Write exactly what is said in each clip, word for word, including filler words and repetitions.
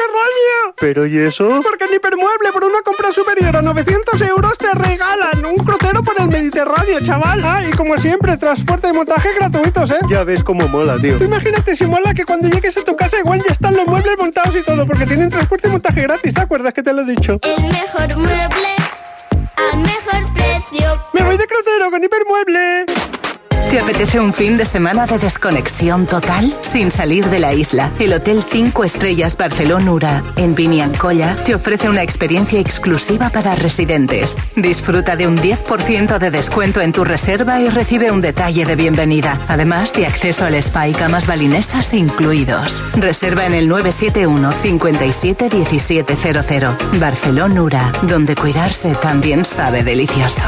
Mediterráneo. ¿Pero y eso? Porque en Hipermueble, por una compra superior a novecientos euros, te regalan un crucero por el Mediterráneo, chaval. Ah, y como siempre, transporte y montaje gratuitos, ¿eh? Ya ves cómo mola, tío. Tú imagínate si mola que cuando llegues a tu casa igual ya están los muebles montados y todo, porque tienen transporte y montaje gratis, ¿te acuerdas que te lo he dicho? El mejor mueble al mejor precio. ¡Me voy de crucero con Hipermueble! ¿Te apetece un fin de semana de desconexión total? Sin salir de la isla, el Hotel cinco Estrellas Barcelona en Biniancolla te ofrece una experiencia exclusiva para residentes. Disfruta de un diez por ciento de descuento en tu reserva y recibe un detalle de bienvenida, además de acceso al spa y camas balinesas incluidos. Reserva en el nueve siete uno, cinco siete, uno siete cero cero. Barcelona, donde cuidarse también sabe delicioso.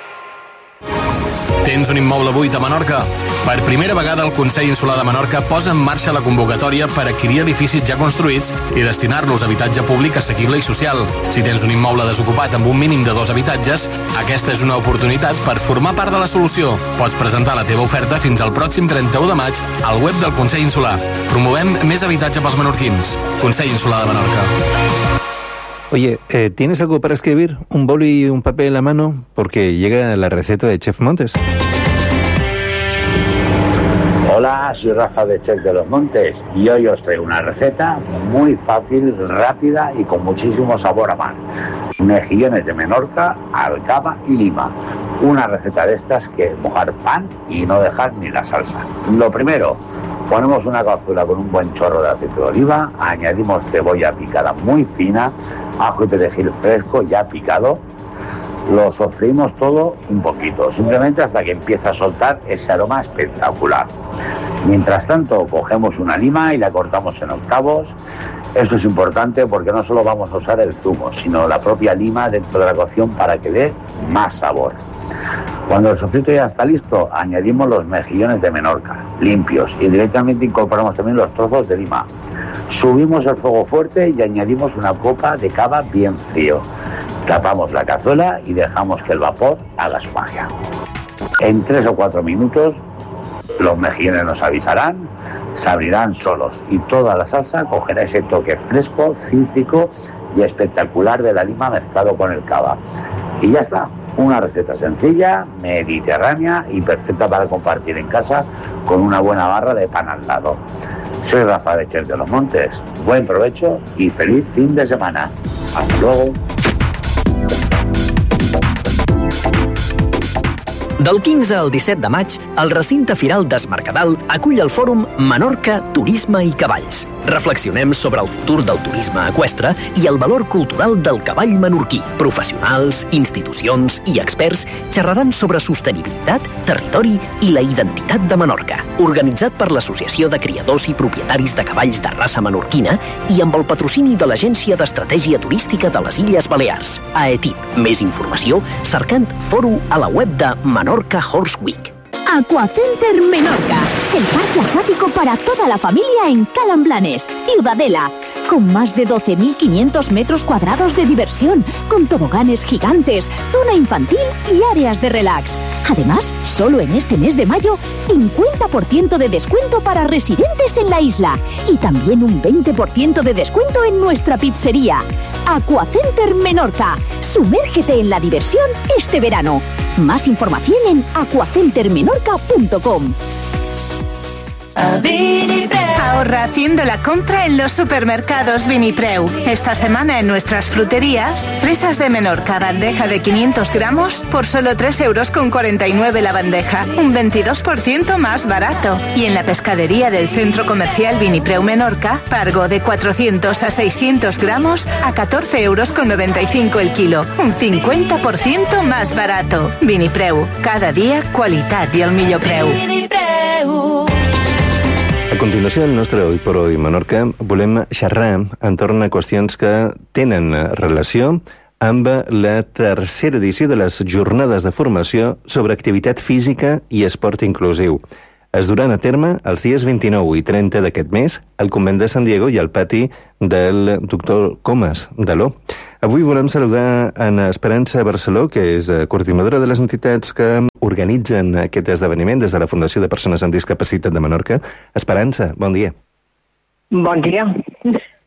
Tens un immoble buit a Menorca? Per primera vegada el Consell Insular de Menorca posa en marxa la convocatòria per adquirir edificis ja construïts i destinar-los a habitatge públic assequible i social. Si tens un immoble desocupat amb un mínim de dos habitatges, aquesta és una oportunitat per formar part de la solució. Pots presentar la teva oferta fins al pròxim trenta-u de maig al web del Consell Insular. Promovem més habitatge pels menorquins. Consell Insular de Menorca. Oye, eh, ¿tienes algo para escribir? ¿Un boli y un papel a mano? Porque llega la receta de Chef Montes. Hola, soy Rafa de Chef de los Montes y hoy os traigo una receta muy fácil, rápida y con muchísimo sabor a mar. Mejillones de Menorca, alcaba y lima. Una receta de estas que es mojar pan y no dejar ni la salsa. Lo primero, ponemos una cazuela con un buen chorro de aceite de oliva, añadimos cebolla picada muy fina, ajo y perejil fresco ya picado, lo sofreímos todo un poquito, simplemente hasta que empieza a soltar ese aroma espectacular. Mientras tanto, cogemos una lima y la cortamos en octavos. Esto es importante porque no solo vamos a usar el zumo, sino la propia lima dentro de la cocción para que dé más sabor. Cuando el sofrito ya está listo, añadimos los mejillones de Menorca, limpios, y directamente incorporamos también los trozos de lima. Subimos el fuego fuerte y añadimos una copa de cava bien frío. Tapamos la cazuela y dejamos que el vapor haga su magia. En tres o cuatro minutos los mejillones nos avisarán, se abrirán solos y toda la salsa cogerá ese toque fresco, cítrico y espectacular de la lima mezclado con el cava. Y ya está, una receta sencilla, mediterránea y perfecta para compartir en casa con una buena barra de pan al lado. Soy Rafa de Chef de los Montes, buen provecho y feliz fin de semana. Hasta luego. Del quinze al disset de maig, el recinte firal d'Es Mercadal acull el fòrum Menorca, Turisme i Cavalls. Reflexionem sobre el futur del turisme eqüestre i el valor cultural del cavall menorquí. Professionals, institucions i experts xerraran sobre sostenibilitat, territori i la identitat de Menorca. Organitzat per l'Associació de Criadors i Propietaris de Cavalls de Raça Menorquina i amb el patrocini de l'Agència d'Estratègia Turística de les Illes Balears, AETIP. Més informació cercant fòrum a la web de Menorca Horse Week. Aquacenter Menorca, el parque acuático para toda la familia en Calamblanes, Ciudadela, con más de doce mil quinientos metros cuadrados de diversión, con toboganes gigantes, zona infantil y áreas de relax. Además, solo en este mes de mayo, cincuenta por ciento de descuento para residentes en la isla y también un veinte por ciento de descuento en nuestra pizzería. Aquacenter Menorca, sumérgete en la diversión este verano. Más información en aquacenter menorca punto com. Ahorra haciendo la compra en los supermercados Vinipreu. Esta semana en nuestras fruterías, fresas de Menorca, bandeja de quinientos gramos por solo tres euros con cuarenta y nueve la bandeja, un veintidós por ciento más barato. Y en la pescadería del Centro Comercial Vinipreu Menorca, pargo de cuatrocientos a seiscientos gramos a catorce euros con noventa y cinco el kilo, un cincuenta por ciento más barato. Vinipreu, cada día qualitat i el millor preu. A continuació, el nostre Hoy por Hoy Menorca, volem xerrar entorn a qüestions que tenen relació amb la tercera edició de les jornades de formació sobre activitat física i esport inclusiu. Es duran a terme els dies vint-i-nou i trenta d'aquest mes al Convent de San Diego i al pati del doctor Comas d'Aló. Avui volem saludar en Esperança Barceló, que és coordinadora de les entitats que organitzen aquest esdeveniment des de la Fundació de Persones amb Discapacitat de Menorca. Esperança, bon dia. Bon dia.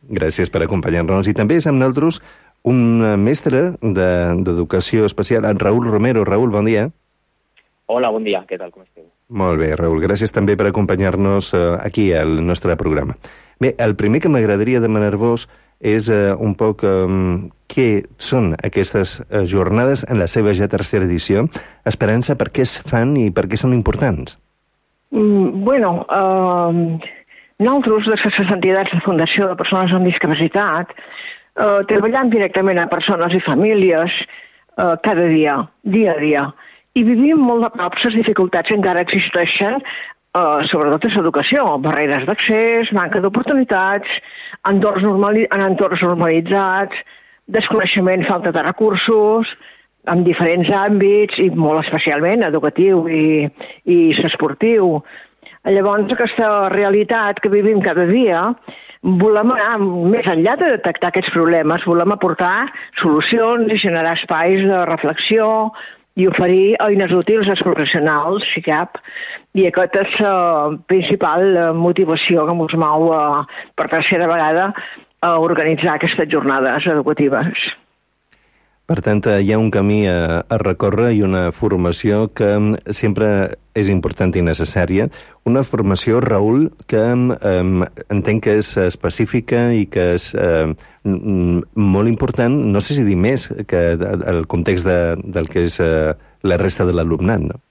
Gràcies per acompanyar-nos. I també és amb nosaltres un mestre d'educació especial, en Raül Romero. Raül, bon dia. Hola, bon dia. Què tal, com esteu? Molt bé, Raül. Gràcies també per acompanyar-nos aquí al nostre programa. Bé, el primer que m'agradaria demanar-vos és uh, un poc um, què són aquestes uh, jornades en la seva ja tercera edició. Esperança, per què es fan i per què són importants? Mm, bueno, uh, nosaltres, de les entitats de Fundació de Persones amb Discapacitat, uh, treballem directament amb persones i famílies uh, cada dia, dia a dia, i vivim molt de prop les dificultats que encara existeixen, Uh, sobretot és educació, barreres d'accés, manca d'oportunitats, entorns normali- en entorns normalitzats, desconeixement, falta de recursos, en diferents àmbits, i molt especialment educatiu i, i esportiu. Llavors, aquesta realitat que vivim cada dia, volem anar més enllà de detectar aquests problemes, volem aportar solucions i generar espais de reflexió, i oferir eines útils als professionals, si cap, i aquesta és la principal motivació que ens mou uh, per tercera vegada a organitzar aquestes jornades educatives. Per tant, hi ha un camí a, a recórrer i una formació que sempre és important i necessària. Una formació, Raül, que um, entenc que és específica i que és uh, molt important, no sé si dir més, que el context de, del que és uh, la resta de l'alumnat, no?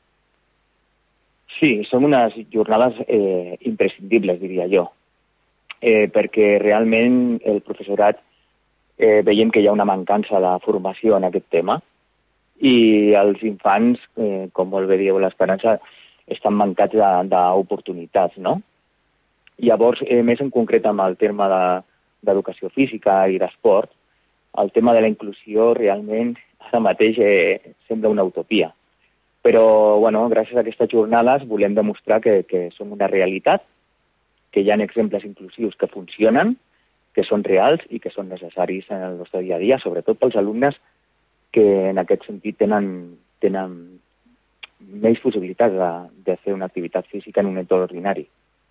Sí, són unes jornades eh, imprescindibles, diria jo, eh, perquè realment el professorat eh, veiem que hi ha una mancança de formació en aquest tema i els infants, eh, com molt bé dieu l'Esperança, estan mancats d'oportunitats, no? Llavors, eh, més en concret amb el terme d'educació de, física i d'esport, el tema de la inclusió realment ara mateix eh, sembla una utopia. Però, bueno, gràcies a aquestes jornades volem demostrar que, que són una realitat, que hi ha exemples inclusius que funcionen, que són reals i que són necessaris en el nostre dia a dia, sobretot pels alumnes que en aquest sentit tenen, tenen més possibilitats de, de fer una activitat física en un entorn ordinari.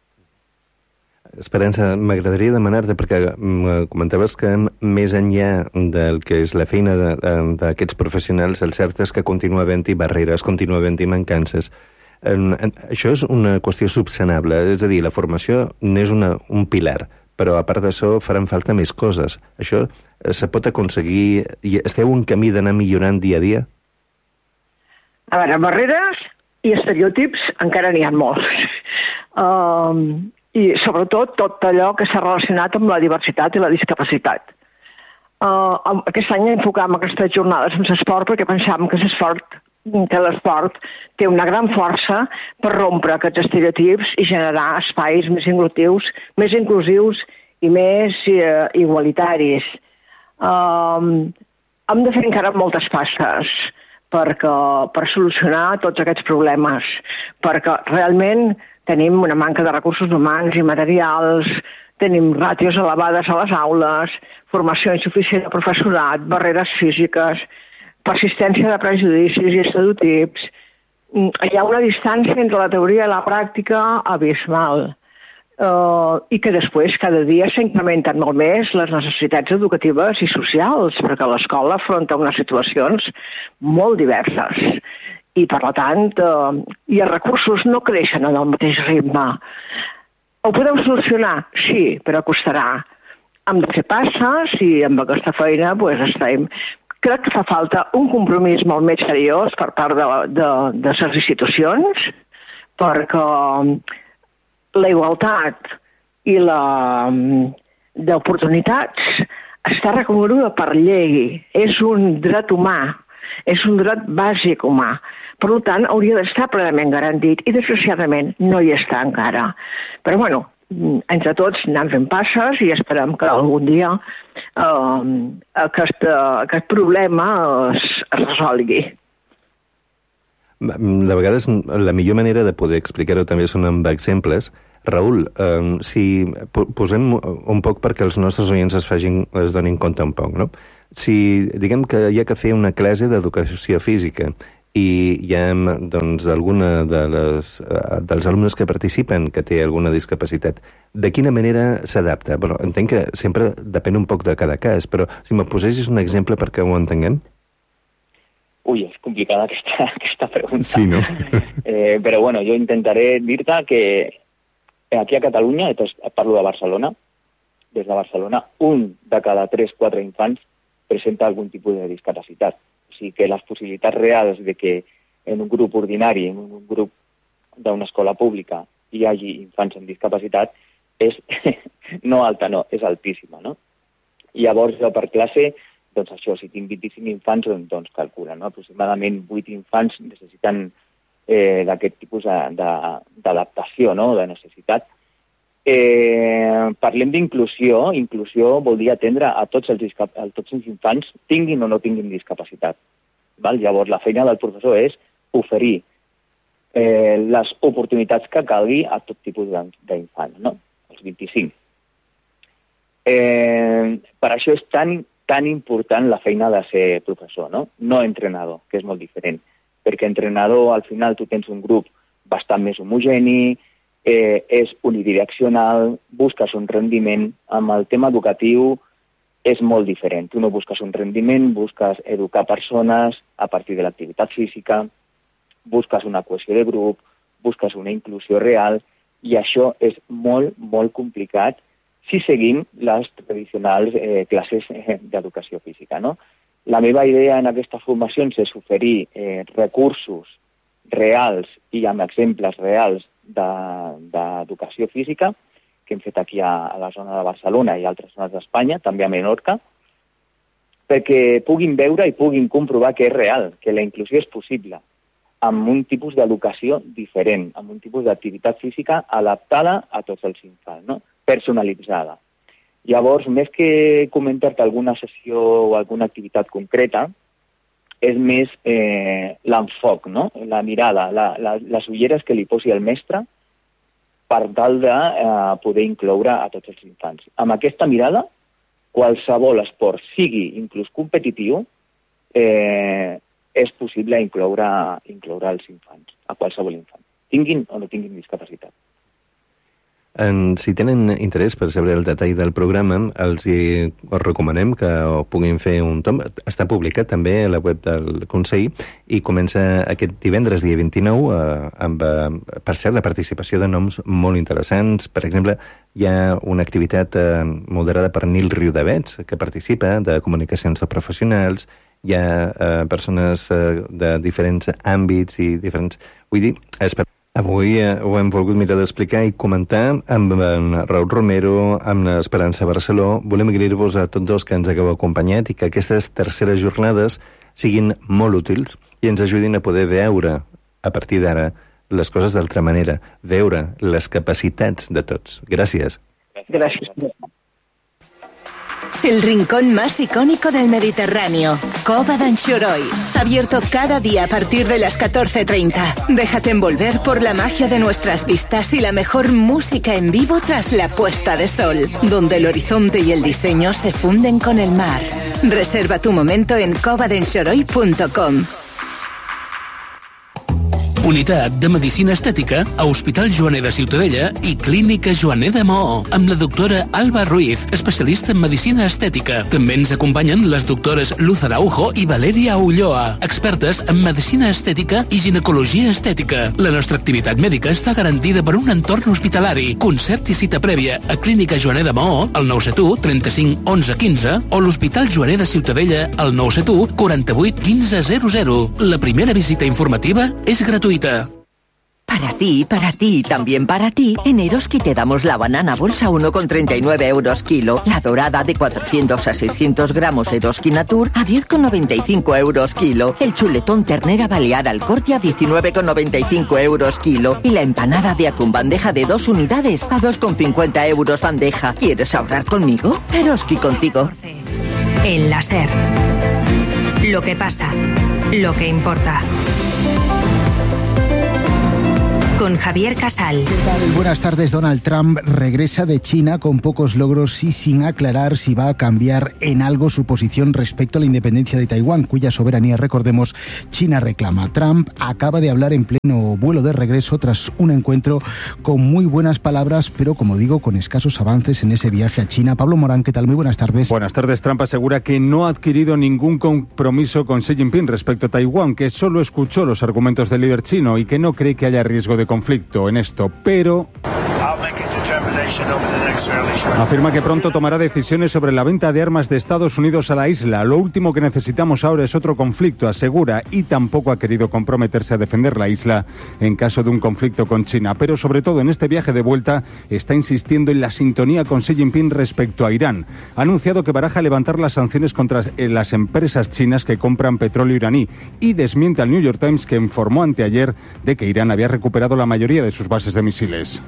Esperança, m'agradaria demanar-te, perquè comentaves que més enllà del que és la feina d'aquests professionals, el cert és que continua havent-hi barreres, continua havent-hi mancances. Això és una qüestió subsanable, és a dir, la formació n'és una, un pilar, però a part d'això faran falta més coses. Això se pot aconseguir? Esteu un camí d'anar millorant dia a dia? A veure, barreres i estereotips encara n'hi ha molts. Um, I sobretot tot allò que s'ha relacionat amb la diversitat i la discapacitat. Uh, aquest any enfocam aquestes jornades amb l'esport perquè pensàvem que l'esport que l'esport té una gran força per rompre aquests estereotips i generar espais més inclusius, més inclusius i més uh, igualitaris. Um, hem de fer encara moltes passes perquè, per solucionar tots aquests problemes, perquè realment tenim una manca de recursos humans i materials, tenim ràtios elevades a les aules, formació insuficient de professorat, barreres físiques, persistència de prejudicis i estereotips. Hi ha una distància entre la teoria i la pràctica abismal uh, i que després cada dia s'incrementen molt més les necessitats educatives i socials, perquè l'escola afronta unes situacions molt diverses. I, per tant, eh, i els recursos no creixen en el mateix ritme. Ho podem solucionar? Sí, però costarà. Hem de fer passes i amb aquesta feina pues, estem. Crec que fa falta un compromís molt més seriós per part de, de, de les institucions, perquè la igualtat i la d'oportunitats està reconeguda per llei. És un dret humà, és un dret bàsic humà. Per tant, hauria d'estar plenament garantit i, desgraciadament, no hi està encara. Però, bueno, entre tots anem fent passes i esperem que algun dia eh, aquest, aquest problema es, es resolgui. De vegades, la millor manera de poder explicar-ho també són amb exemples. Raül, eh, si posem un poc perquè els nostres oients es, facin, es donin compte un poc, no? Si diguem que hi ha que fer una classe d'educació física i hi ha doncs, alguna de les, uh, dels alumnes que participen que té alguna discapacitat. De quina manera s'adapta? Bueno, entenc que sempre depèn un poc de cada cas, però si me posessis un exemple perquè ho entenguem. Ui, és complicada aquesta, aquesta pregunta. Sí, no? eh, però bueno, jo intentaré dir-te que aquí a Catalunya, parlo de Barcelona, des de Barcelona, un de cada tres, quatre infants presenta algun tipus de discapacitat. O sigui que les possibilitats reals de que en un grup ordinari, en un grup d'una escola pública, hi hagi infants amb discapacitat és no alta, no, és altíssima, no? I llavors jo per classe, doncs això, si tinc vint-i-cinc infants, doncs calcula, no? Aproximadament vuit infants necessiten eh, d'aquest tipus d'adaptació, no?, de necessitat. Eh, parlem d'inclusió. Inclusió vol dir atendre a tots els, a tots els infants, tinguin o no tinguin discapacitat. Val? Llavors, la feina del professor és oferir eh, les oportunitats que calgui a tot tipus d'infants, no? Els vint-i-cinc. Eh, per això és tan, tan important la feina de ser professor, no? No entrenador, que és molt diferent. Perquè entrenador, al final, tu tens un grup bastant més homogeni, Eh, és unidireccional, busques un rendiment. Amb el tema educatiu és molt diferent. Tu no busques un rendiment, busques educar persones a partir de l'activitat física, busques una cohesió de grup, busques una inclusió real, i això és molt, molt complicat si seguim les tradicionals eh, classes eh, d'educació física, no? La meva idea en aquestes formacions és oferir eh, recursos reals i amb exemples reals d'educació de, física, que hem fet aquí a, a la zona de Barcelona i altres zones d'Espanya, també a Menorca, perquè puguin veure i puguin comprovar que és real, que la inclusió és possible, amb un tipus d'educació diferent, amb un tipus d'activitat física adaptada a tots els infants, no? Personalitzada. Llavors, més que comentar-te alguna sessió o alguna activitat concreta, és més eh, l'enfoc, no? La mirada, la, la, les ulleres que li posi el mestre per tal de eh, poder incloure a tots els infants. Amb aquesta mirada, qualsevol esport, sigui inclús competitiu, eh, és possible incloure, incloure els infants, a qualsevol infant, tinguin o no tinguin discapacitat. En, si tenen interès per saber el detall del programa, els hi us recomanem que ho puguin fer un tom. Està publicat també a la web del Consell i comença aquest divendres, dia vint-i-nou, eh, amb, eh, per cert, la participació de noms molt interessants. Per exemple, hi ha una activitat eh, moderada per Nil Riudavets, que participa, de comunicacions de professionals. Hi ha eh, persones eh, de diferents àmbits i diferents... Vull dir, és per... Avui eh, ho hem volgut mirar d'explicar i comentar amb en Raül Romero, amb l'Esperança Barceló. Volem agrair-vos a tots dos que ens hagueu acompanyat i que aquestes terceres jornades siguin molt útils i ens ajudin a poder veure, a partir d'ara, les coses d'altra manera, veure les capacitats de tots. Gràcies. Gràcies. El rincón más icónico del Mediterráneo, Cova d'Anxoroy. Abierto cada día a partir de las catorce treinta. Déjate envolver por la magia de nuestras vistas y la mejor música en vivo tras la puesta de sol, donde el horizonte y el diseño se funden con el mar. Reserva tu momento en cova d'anxoroy punto com. Unitat de Medicina Estètica a Hospital Joaner de Ciutadella i Clínica Joaner de Maó, amb la doctora Alba Ruiz, especialista en Medicina Estètica. També ens acompanyen les doctores Luz Araujo i Valeria Ulloa, expertes en Medicina Estètica i Ginecologia Estètica. La nostra activitat mèdica està garantida per un entorn hospitalari. Concert i cita prèvia a Clínica Joaner de Maó, al nou set u, trenta-cinc, onze, quinze, o l'Hospital Joaner de Ciutadella, al nou set u, quaranta-vuit, quinze, zero zero. La primera visita informativa és gratuïta. Para ti, para ti, también para ti, en Eroski te damos la banana bolsa uno con treinta y nueve euros kilo, la dorada de cuatrocientos a seiscientos gramos Eroski Natur a diez con noventa y cinco euros kilo, el chuletón ternera balear al corte a diecinueve con noventa y cinco euros kilo y la empanada de atún bandeja de dos unidades a dos con cincuenta euros bandeja. ¿Quieres ahorrar conmigo? Eroski contigo. El láser. Lo que pasa, lo que importa. con Javier Casal. ¿Qué tal? Buenas tardes. Donald Trump regresa de China con pocos logros y sin aclarar si va a cambiar en algo su posición respecto a la independencia de Taiwán, cuya soberanía, recordemos, China reclama. Trump acaba de hablar en pleno vuelo de regreso tras un encuentro con muy buenas palabras, pero como digo, con escasos avances en ese viaje a China. Pablo Morán, ¿qué tal? Muy buenas tardes. Buenas tardes. Trump asegura que no ha adquirido ningún compromiso con Xi Jinping respecto a Taiwán, que solo escuchó los argumentos del líder chino y que no cree que haya riesgo de conflicto en esto, pero afirma que pronto tomará decisiones sobre la venta de armas de Estados Unidos a la isla. Lo último que necesitamos ahora es otro conflicto, asegura, y tampoco ha querido comprometerse a defender la isla en caso de un conflicto con China. Pero sobre todo en este viaje de vuelta está insistiendo en la sintonía con Xi Jinping respecto a Irán. Ha anunciado que baraja levantar las sanciones contra las empresas chinas que compran petróleo iraní y desmiente al New York Times, que informó anteayer de que Irán había recuperado la mayoría de sus bases de misiles.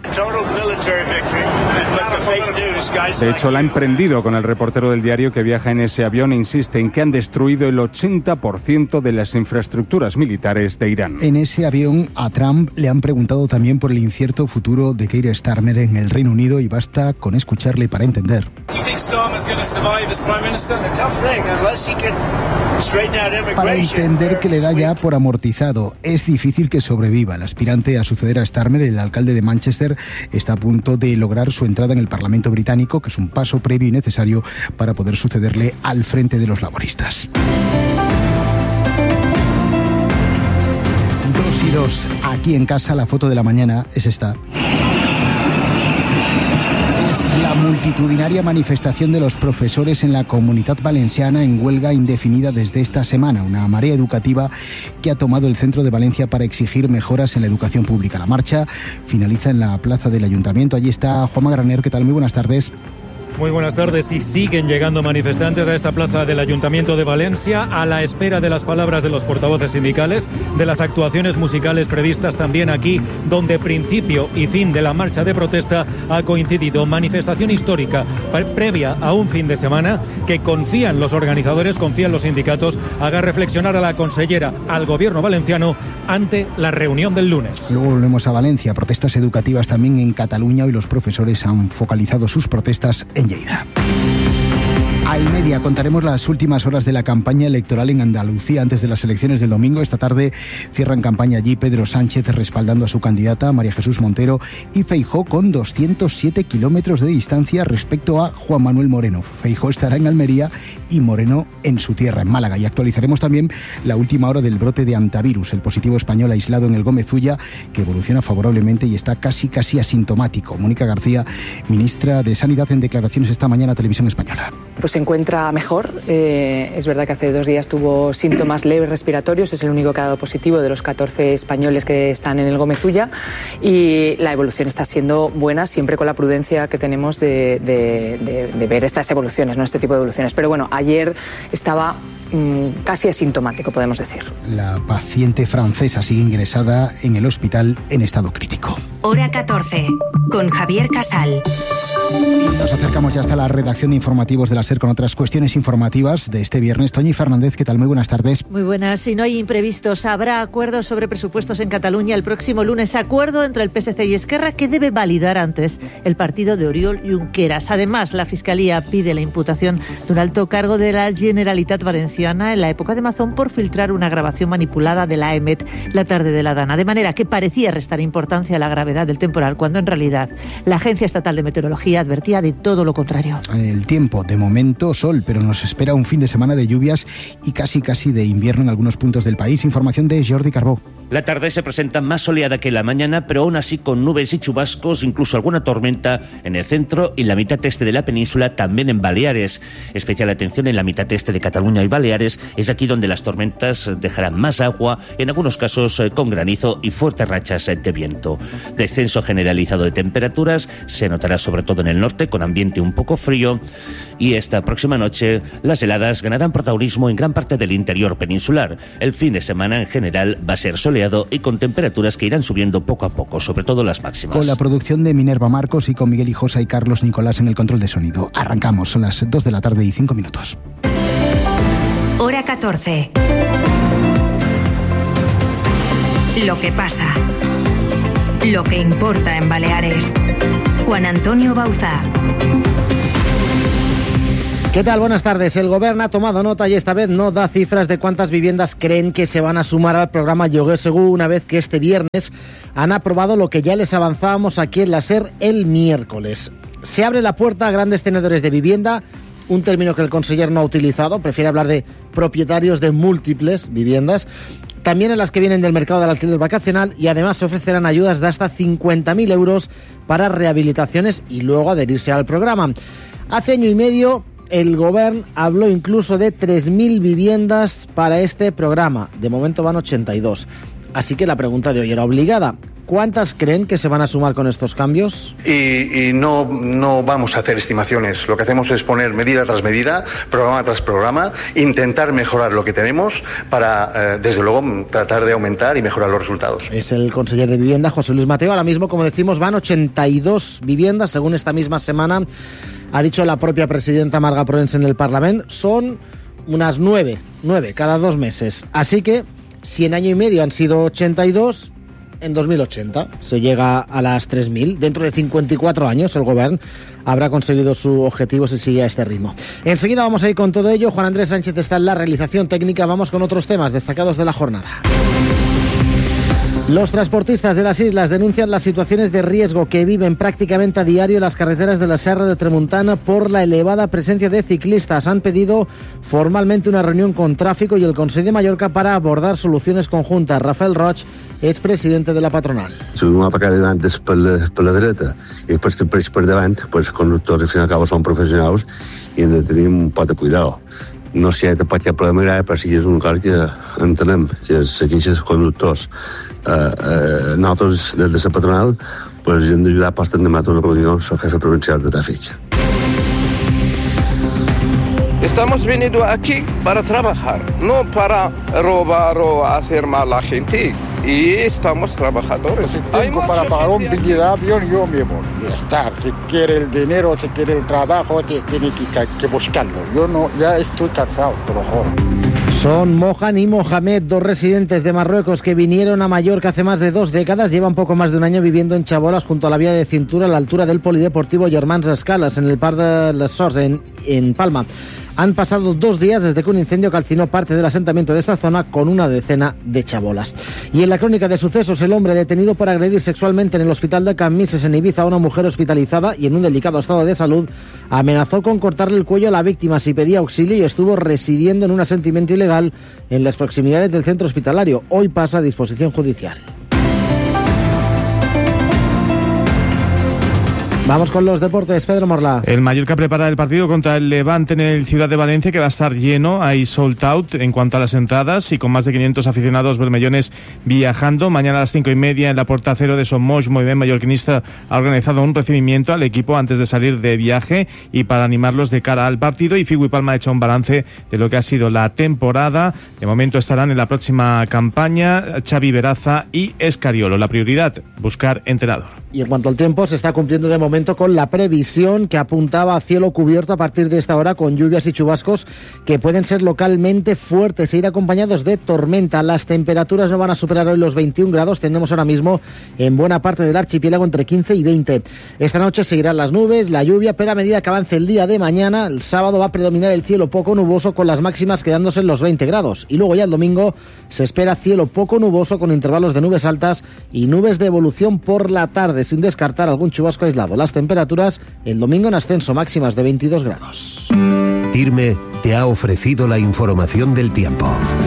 De hecho, la ha emprendido con el reportero del diario que viaja en ese avión e insiste en que han destruido el ochenta por ciento de las infraestructuras militares de Irán. En ese avión a Trump le han preguntado también por el incierto futuro de Keir Starmer en el Reino Unido y basta con escucharle para entender. Para entender que le da ya por amortizado. Es difícil que sobreviva. El aspirante a suceder a Starmer, el alcalde de Manchester, está a punto de lograr su entrada en el Parlamento británico, que es un paso previo y necesario para poder sucederle al frente de los laboristas. Dos y dos. Aquí en casa la foto de la mañana es esta. La multitudinaria manifestación de los profesores en la Comunitat Valenciana en huelga indefinida desde esta semana, una marea educativa que ha tomado el centro de Valencia para exigir mejoras en la educación pública. La marcha finaliza en la plaza del Ayuntamiento. Allí está Juanma Graner. ¿Qué tal? Muy buenas tardes. Muy buenas tardes. Y siguen llegando manifestantes a esta plaza del Ayuntamiento de Valencia a la espera de las palabras de los portavoces sindicales, de las actuaciones musicales previstas también aquí, donde principio y fin de la marcha de protesta ha coincidido. Manifestación histórica previa a un fin de semana que confían los organizadores, confían los sindicatos, haga reflexionar a la consellera, al gobierno valenciano, ante la reunión del lunes. Luego volvemos a Valencia. Protestas educativas también en Cataluña. Hoy los profesores han focalizado sus protestas en Lleida. A y media contaremos las últimas horas de la campaña electoral en Andalucía antes de las elecciones del domingo. Esta tarde cierran campaña allí Pedro Sánchez respaldando a su candidata María Jesús Montero y Feijóo con doscientos siete kilómetros de distancia respecto a Juan Manuel Moreno. Feijóo estará en Almería y Moreno en su tierra, en Málaga. Y actualizaremos también la última hora del brote de antivirus, el positivo español aislado en el Gómez Ulla, que evoluciona favorablemente y está casi casi asintomático. Mónica García, ministra de Sanidad, en declaraciones esta mañana a Televisión Española. Pues se encuentra mejor. Eh, es verdad que hace dos días tuvo síntomas leves respiratorios, es el único que ha dado positivo de los catorce españoles que están en el Gómez Ulla, y la evolución está siendo buena, siempre con la prudencia que tenemos de, de, de, de ver estas evoluciones, no este tipo de evoluciones. Pero bueno, ayer estaba mmm, casi asintomático, podemos decir. La paciente francesa sigue ingresada en el hospital en estado crítico. Hora catorce, con Javier Casal. Y nos acercamos ya hasta la redacción de informativos de la SER con otras cuestiones informativas de este viernes. Toñi Fernández, ¿qué tal? Muy buenas tardes. Muy buenas. Si no hay imprevistos, habrá acuerdos sobre presupuestos en Cataluña el próximo lunes. Acuerdo entre el P S C y Esquerra que debe validar antes el partido de Oriol Junqueras. Además, la Fiscalía pide la imputación de un alto cargo de la Generalitat Valenciana en la época de Mazón por filtrar una grabación manipulada de la E M E T la tarde de la Dana. De manera que parecía restar importancia a la gravedad del temporal, cuando en realidad la Agencia Estatal de Meteorología advertía de todo lo contrario. El tiempo, de momento sol, pero nos espera un fin de semana de lluvias y casi casi de invierno en algunos puntos del país. Información de Jordi Carbó. La tarde se presenta más soleada que la mañana, pero aún así con nubes y chubascos, incluso alguna tormenta en el centro y la mitad este de la península, también en Baleares. Especial atención en la mitad este de Cataluña y Baleares, es aquí donde las tormentas dejarán más agua, en algunos casos con granizo y fuertes rachas de viento. Descenso generalizado de temperaturas, se notará sobre todo en el norte, con ambiente un poco frío, y esta próxima noche las heladas ganarán protagonismo en gran parte del interior peninsular. El fin de semana en general va a ser soleado y con temperaturas que irán subiendo poco a poco, sobre todo las máximas. Con la producción de Minerva Marcos y con Miguel Hijosa y Carlos Nicolás en el control de sonido. Arrancamos, son las dos de la tarde y cinco minutos. Hora catorce. Lo que pasa. lo que importa en Baleares. Juan Antonio Bauzá. ¿Qué tal? Buenas tardes. El Gobierno ha tomado nota y esta vez no da cifras de cuántas viviendas creen que se van a sumar al programa Lloguer Segur, una vez que este viernes han aprobado lo que ya les avanzábamos aquí en la SER el miércoles. Se abre la puerta a grandes tenedores de vivienda, un término que el conseller no ha utilizado, prefiere hablar de propietarios de múltiples viviendas, también en las que vienen del mercado del alquiler vacacional, y además se ofrecerán ayudas de hasta cincuenta mil euros para rehabilitaciones y luego adherirse al programa. Hace año y medio el Gobierno habló incluso de tres mil viviendas para este programa. De momento van ochenta y dos. Así que la pregunta de hoy era obligada. ¿Cuántas creen que se van a sumar con estos cambios? Y, y no, no vamos a hacer estimaciones. Lo que hacemos es poner medida tras medida, programa tras programa, intentar mejorar lo que tenemos para, eh, desde luego, tratar de aumentar y mejorar los resultados. Es el conseller de Vivienda, José Luis Mateo. Ahora mismo, como decimos, van ochenta y dos viviendas, según esta misma semana ha dicho la propia presidenta Marga Proens en el Parlamento. Son unas nueve, nueve cada dos meses. Así que, si en año y medio han sido ochenta y dos... en dos mil ochenta se llega a las tres mil. Dentro de cincuenta y cuatro años el Gobierno habrá conseguido su objetivo si sigue a este ritmo. Enseguida vamos a ir con todo ello. Juan Andrés Sánchez está en la realización técnica. Vamos con otros temas destacados de la jornada. Los transportistas de las islas denuncian las situaciones de riesgo que viven prácticamente a diario las carreteras de la Serra de Tramuntana por la elevada presencia de ciclistas. Han pedido formalmente una reunión con Tráfico y el Consell de Mallorca para abordar soluciones conjuntas. Rafael Roig és presidente de la patronal. Si un va per davant és per la, per la dreta i després sempre per davant, pues, els conductors al final cabo són professionals i hem de tenir un pot de cuidado. No sé si pot hi ha problema grave, però sí que és un cosa que entenem, que els segueixes conductors. Eh, eh, nosaltres, des de la patronal, pues, hem d'ajudar a tenir una reunió amb el jefe provincial de tràfic. Estamos venidos aquí para trabajar, no para robar o hacer mal a la gente. Y estamos trabajadores. Si tengo para pagar un billete de avión, yo me voy. Ya está. Si quiere el dinero, si quiere el trabajo, tiene que, que buscarlo. Yo no, ya estoy cansado, te lo juro. Son Mohan y Mohamed, dos residentes de Marruecos que vinieron a Mallorca hace más de dos décadas. Llevan poco más de un año viviendo en Chabolas, junto a la vía de cintura, a la altura del polideportivo Germans Escalas, en el Parc de les Sorts, en, en Palma. Han pasado dos días desde que un incendio calcinó parte del asentamiento de esta zona con una decena de chabolas. Y en la crónica de sucesos, el hombre detenido por agredir sexualmente en el hospital de Cammises en Ibiza a una mujer hospitalizada y en un delicado estado de salud amenazó con cortarle el cuello a la víctima si pedía auxilio y estuvo residiendo en un asentamiento ilegal en las proximidades del centro hospitalario. Hoy pasa a disposición judicial. Vamos con los deportes, Pedro Morla. El Mallorca prepara el partido contra el Levante en el Ciudad de Valencia, que va a estar lleno, hay sold out en cuanto a las entradas y con más de quinientos aficionados bermellones viajando. Mañana a las cinco y media en la Porta Cero de Somos, Moviment Mallorquinista ha organizado un recibimiento al equipo antes de salir de viaje y para animarlos de cara al partido. Y Figu y Palma ha hecho un balance de lo que ha sido la temporada. De momento estarán en la próxima campaña Xavi Veraza y Escariolo. La prioridad, buscar entrenador. Y en cuanto al tiempo, se está cumpliendo de momento con la previsión que apuntaba a cielo cubierto a partir de esta hora, con lluvias y chubascos que pueden ser localmente fuertes e ir acompañados de tormenta. Las temperaturas no van a superar hoy los veintiún grados. Tenemos ahora mismo en buena parte del archipiélago entre quince y veinte. Esta noche seguirán las nubes, la lluvia, pero a medida que avance el día de mañana, el sábado va a predominar el cielo poco nuboso, con las máximas quedándose en los veinte grados. Y luego ya el domingo se espera cielo poco nuboso con intervalos de nubes altas y nubes de evolución por la tarde, sin descartar algún chubasco aislado. Las temperaturas el domingo en ascenso, máximas de veintidós grados. Tirme te ha ofrecido la información del tiempo.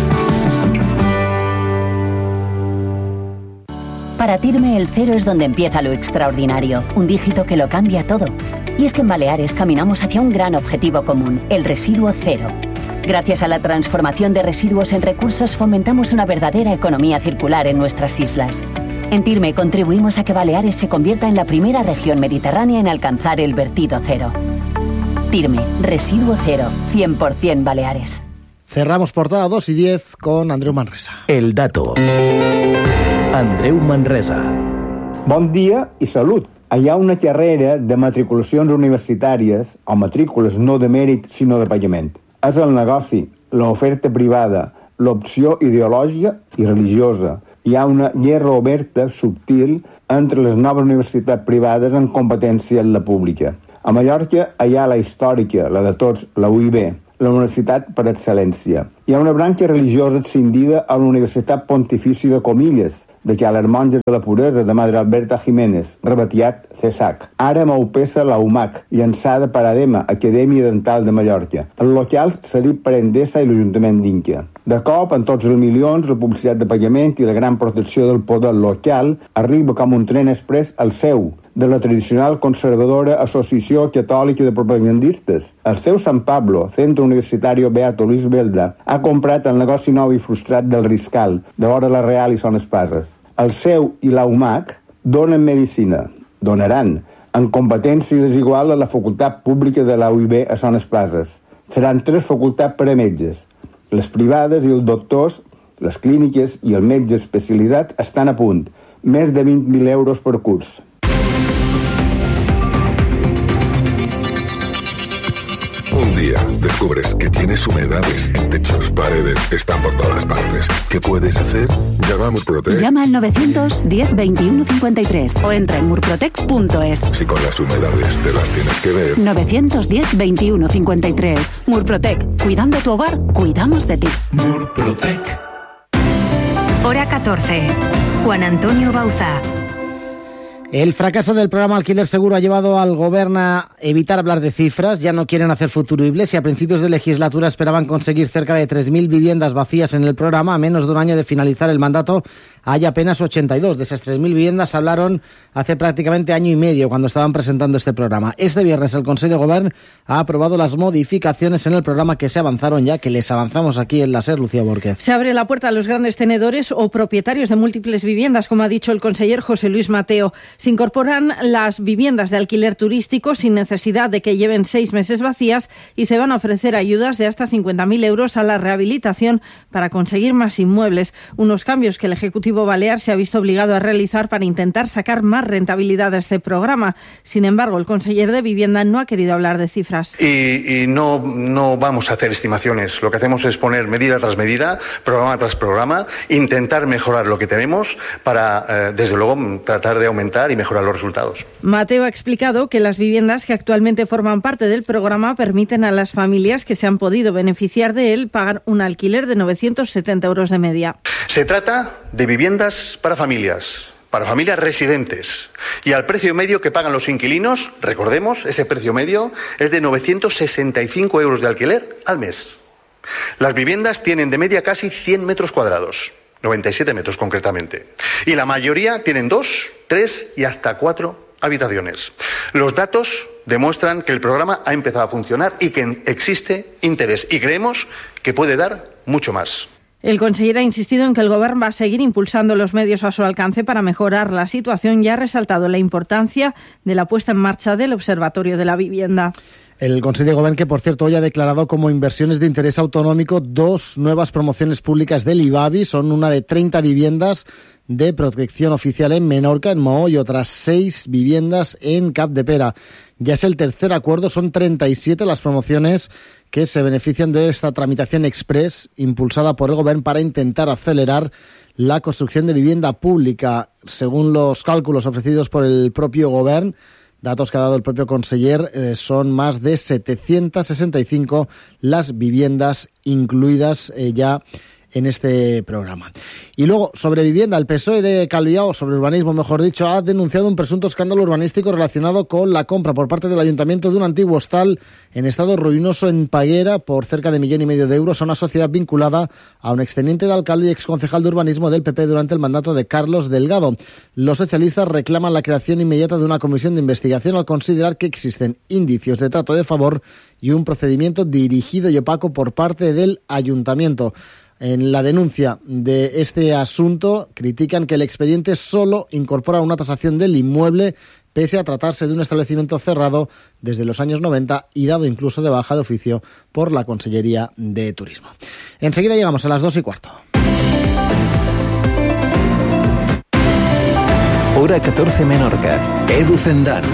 Para Tirme el cero es donde empieza lo extraordinario, un dígito que lo cambia todo. Y es que en Baleares caminamos hacia un gran objetivo común, el residuo cero. Gracias a la transformación de residuos en recursos fomentamos una verdadera economía circular en nuestras islas. En Tirme contribuimos a que Baleares se convierta en la primera región mediterránea en alcanzar el vertido cero. Tirme, residuo cero, cien por ciento Baleares. Cerramos portada dos y diez con Andreu Manresa. El dato. Andreu Manresa. Bon dia i salut. Hi ha una carrera de matriculacions universitàries, o matrícules no de mèrit sinó de pagament. És el negoci, l'oferta privada, l'opció ideològica i religiosa, Hi ha una guerra oberta, subtil, entre les noves universitats privades en competència amb la pública. A Mallorca hi ha la històrica, la de tots, la U I B, la Universitat per Excel·lència. Hi ha una branca religiosa escindida a la Universitat Pontifici de Comillas, de que a les monges de la puresa de Madre Alberta Jiménez, rebatiat C E S A C. Ara m'opessa la U M A C, llançada per ADEMA, Acadèmia Dental de Mallorca. El local cedit per Endesa i l'Ajuntament d'Inca. De cop, en tots els milions, la publicitat de pagament i la gran protecció del poder local arriba com un tren express al seu, de la tradicional conservadora Associació Catòlica de Propagandistes. El seu San Pablo, Centre Universitario Beato Luis Belda, ha comprat el negoci nou i frustrat del Riscal, de vora la Real i Son Espases. El seu i la U M A C donen medicina, donaran, en competència desigual a la facultat pública de la U I B a Son Espases. Seran tres facultats per a metges. Les privades i els doctors, les clíniques i els metges especialitzats estan a punt. Més de vint mil euros per curs. Un día descubres que tienes humedades en techos, paredes, están por todas partes. ¿Qué puedes hacer? Llama a Murprotec. Llama al novecientos diez veintiuno cincuenta y tres o entra en murprotec punto es. Si con las humedades te las tienes que ver. novecientos diez veintiuno cincuenta y tres. Murprotec. Cuidando tu hogar, cuidamos de ti. Murprotec. Hora catorce. Juan Antonio Bauza. El fracaso del programa Alquiler Seguro ha llevado al Gobierno a evitar hablar de cifras. Ya no quieren hacer futuribles. Si a principios de legislatura esperaban conseguir cerca de tres mil viviendas vacías en el programa, a menos de un año de finalizar el mandato, hay apenas ochenta y dos. De esas tres mil viviendas hablaron hace prácticamente año y medio, cuando estaban presentando este programa. Este viernes el Consejo de Gobierno ha aprobado las modificaciones en el programa que se avanzaron ya, que les avanzamos aquí en la SER, Lucía Borquez. Se abre la puerta a los grandes tenedores o propietarios de múltiples viviendas, como ha dicho el conseller José Luis Mateo. Se incorporan las viviendas de alquiler turístico sin necesidad de que lleven seis meses vacías y se van a ofrecer ayudas de hasta cincuenta mil euros a la rehabilitación para conseguir más inmuebles. Unos cambios que el Ejecutivo Balear se ha visto obligado a realizar para intentar sacar más rentabilidad de este programa. Sin embargo, el conseller de Vivienda no ha querido hablar de cifras. Y, y no, no vamos a hacer estimaciones. Lo que hacemos es poner medida tras medida, programa tras programa, intentar mejorar lo que tenemos para, eh, desde luego, tratar de aumentar y mejorar los resultados. Mateo ha explicado que las viviendas que actualmente forman parte del programa permiten a las familias que se han podido beneficiar de él pagar un alquiler de novecientos setenta euros de media. Se trata de viviendas para familias, para familias residentes. Y al precio medio que pagan los inquilinos, recordemos, ese precio medio es de novecientos sesenta y cinco euros de alquiler al mes. Las viviendas tienen de media casi cien metros cuadrados. noventa y siete metros concretamente. Y la mayoría tienen dos, tres y hasta cuatro habitaciones. Los datos demuestran que el programa ha empezado a funcionar y que existe interés. Y creemos que puede dar mucho más. El conseller ha insistido en que el Gobierno va a seguir impulsando los medios a su alcance para mejorar la situación y ha resaltado la importancia de la puesta en marcha del Observatorio de la Vivienda. El Consejo de Gobierno, que por cierto hoy ha declarado como inversiones de interés autonómico dos nuevas promociones públicas del IVABI. Son una de treinta viviendas de protección oficial en Menorca, en Moó, y otras seis viviendas en Capdepera. Ya es el tercer acuerdo, son treinta y siete las promociones que se benefician de esta tramitación express impulsada por el Gobierno para intentar acelerar la construcción de vivienda pública. Según los cálculos ofrecidos por el propio Gobierno, datos que ha dado el propio conseller, eh, son más de setecientas sesenta y cinco las viviendas incluidas eh, ya en este programa. Y luego, sobre vivienda, el P S O E de Calviao, sobre urbanismo, mejor dicho, ha denunciado un presunto escándalo urbanístico relacionado con la compra por parte del Ayuntamiento de un antiguo hostal en estado ruinoso en Paguera por cerca de millón y medio de euros a una sociedad vinculada a un exteniente de alcalde y exconcejal de urbanismo del P P durante el mandato de Carlos Delgado. Los socialistas reclaman la creación inmediata de una comisión de investigación al considerar que existen indicios de trato de favor y un procedimiento dirigido y opaco por parte del Ayuntamiento. En la denuncia de este asunto critican que el expediente solo incorpora una tasación del inmueble pese a tratarse de un establecimiento cerrado desde los años noventa y dado incluso de baja de oficio por la Consellería de Turismo. Enseguida llegamos a las dos y cuarto. Hora catorce Menorca. Edu Zendán.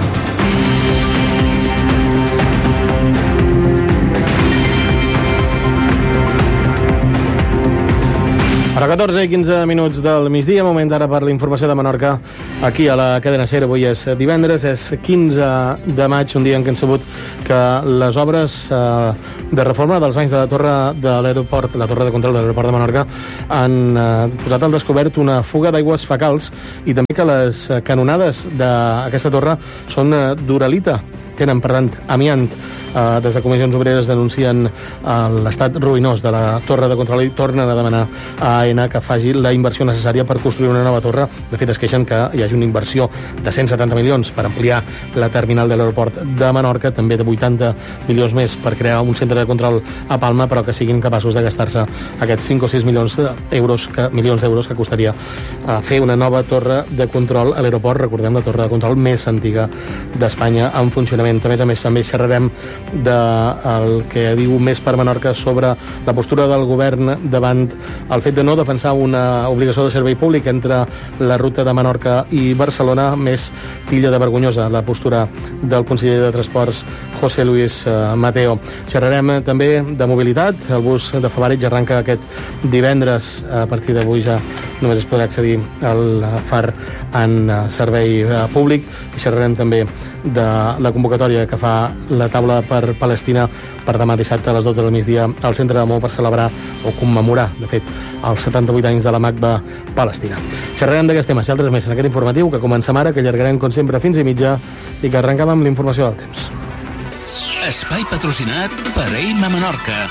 A les catorze i quinze minuts del migdia, moment ara per la informació de Menorca aquí a la cadena SER. Avui és divendres, és quinze de maig, un dia en què hem sabut que les obres eh, de reforma dels banys de la torre de l'aeroport, la torre de control de l'aeroport de Menorca, han eh, posat al descobert una fuga d'aigües fecals i també que les canonades d'aquesta torre són eh, d'uralita, tenen, per tant, amiant. Uh, des de Comissions Obreres denuncien uh, l'estat ruïnós de la torre de control i tornen a demanar a AENA que faci la inversió necessària per construir una nova torre. De fet, es queixen que hi hagi una inversió de cent setanta milions per ampliar la terminal de l'aeroport de Menorca, també de vuitanta milions més per crear un centre de control a Palma, però que siguin capaços de gastar-se aquests cinc o sis milions d'euros que, milions d'euros que costaria uh, fer una nova torre de control a l'aeroport. Recordem, la torre de control més antiga d'Espanya en funcionament. A més a més, també xerrarem del que diu Més per Menorca sobre la postura del govern davant el fet de no defensar una obligació de servei públic entre la ruta de Menorca i Barcelona. Més tilla de vergonyosa la postura del conseller de Transports, José Luis Mateo. Xerrarem també de mobilitat. El bus de Favarich arranca aquest divendres. A partir d'avui ja només es podrà accedir al Far en servei públic. I xerrarem també de la convocatòria que fa la taula per Palestina per demà dissabte a les dotze del migdia al centre de Maó per celebrar o commemorar, de fet, els setanta-vuit anys de la Makba Palestina. Xerrarem d'aquests temes i altres més en aquest informatiu que comencem ara, que allargarem com sempre fins i mitja i que arrencam amb la informació del temps. Espai patrocinat per Eima Menorca.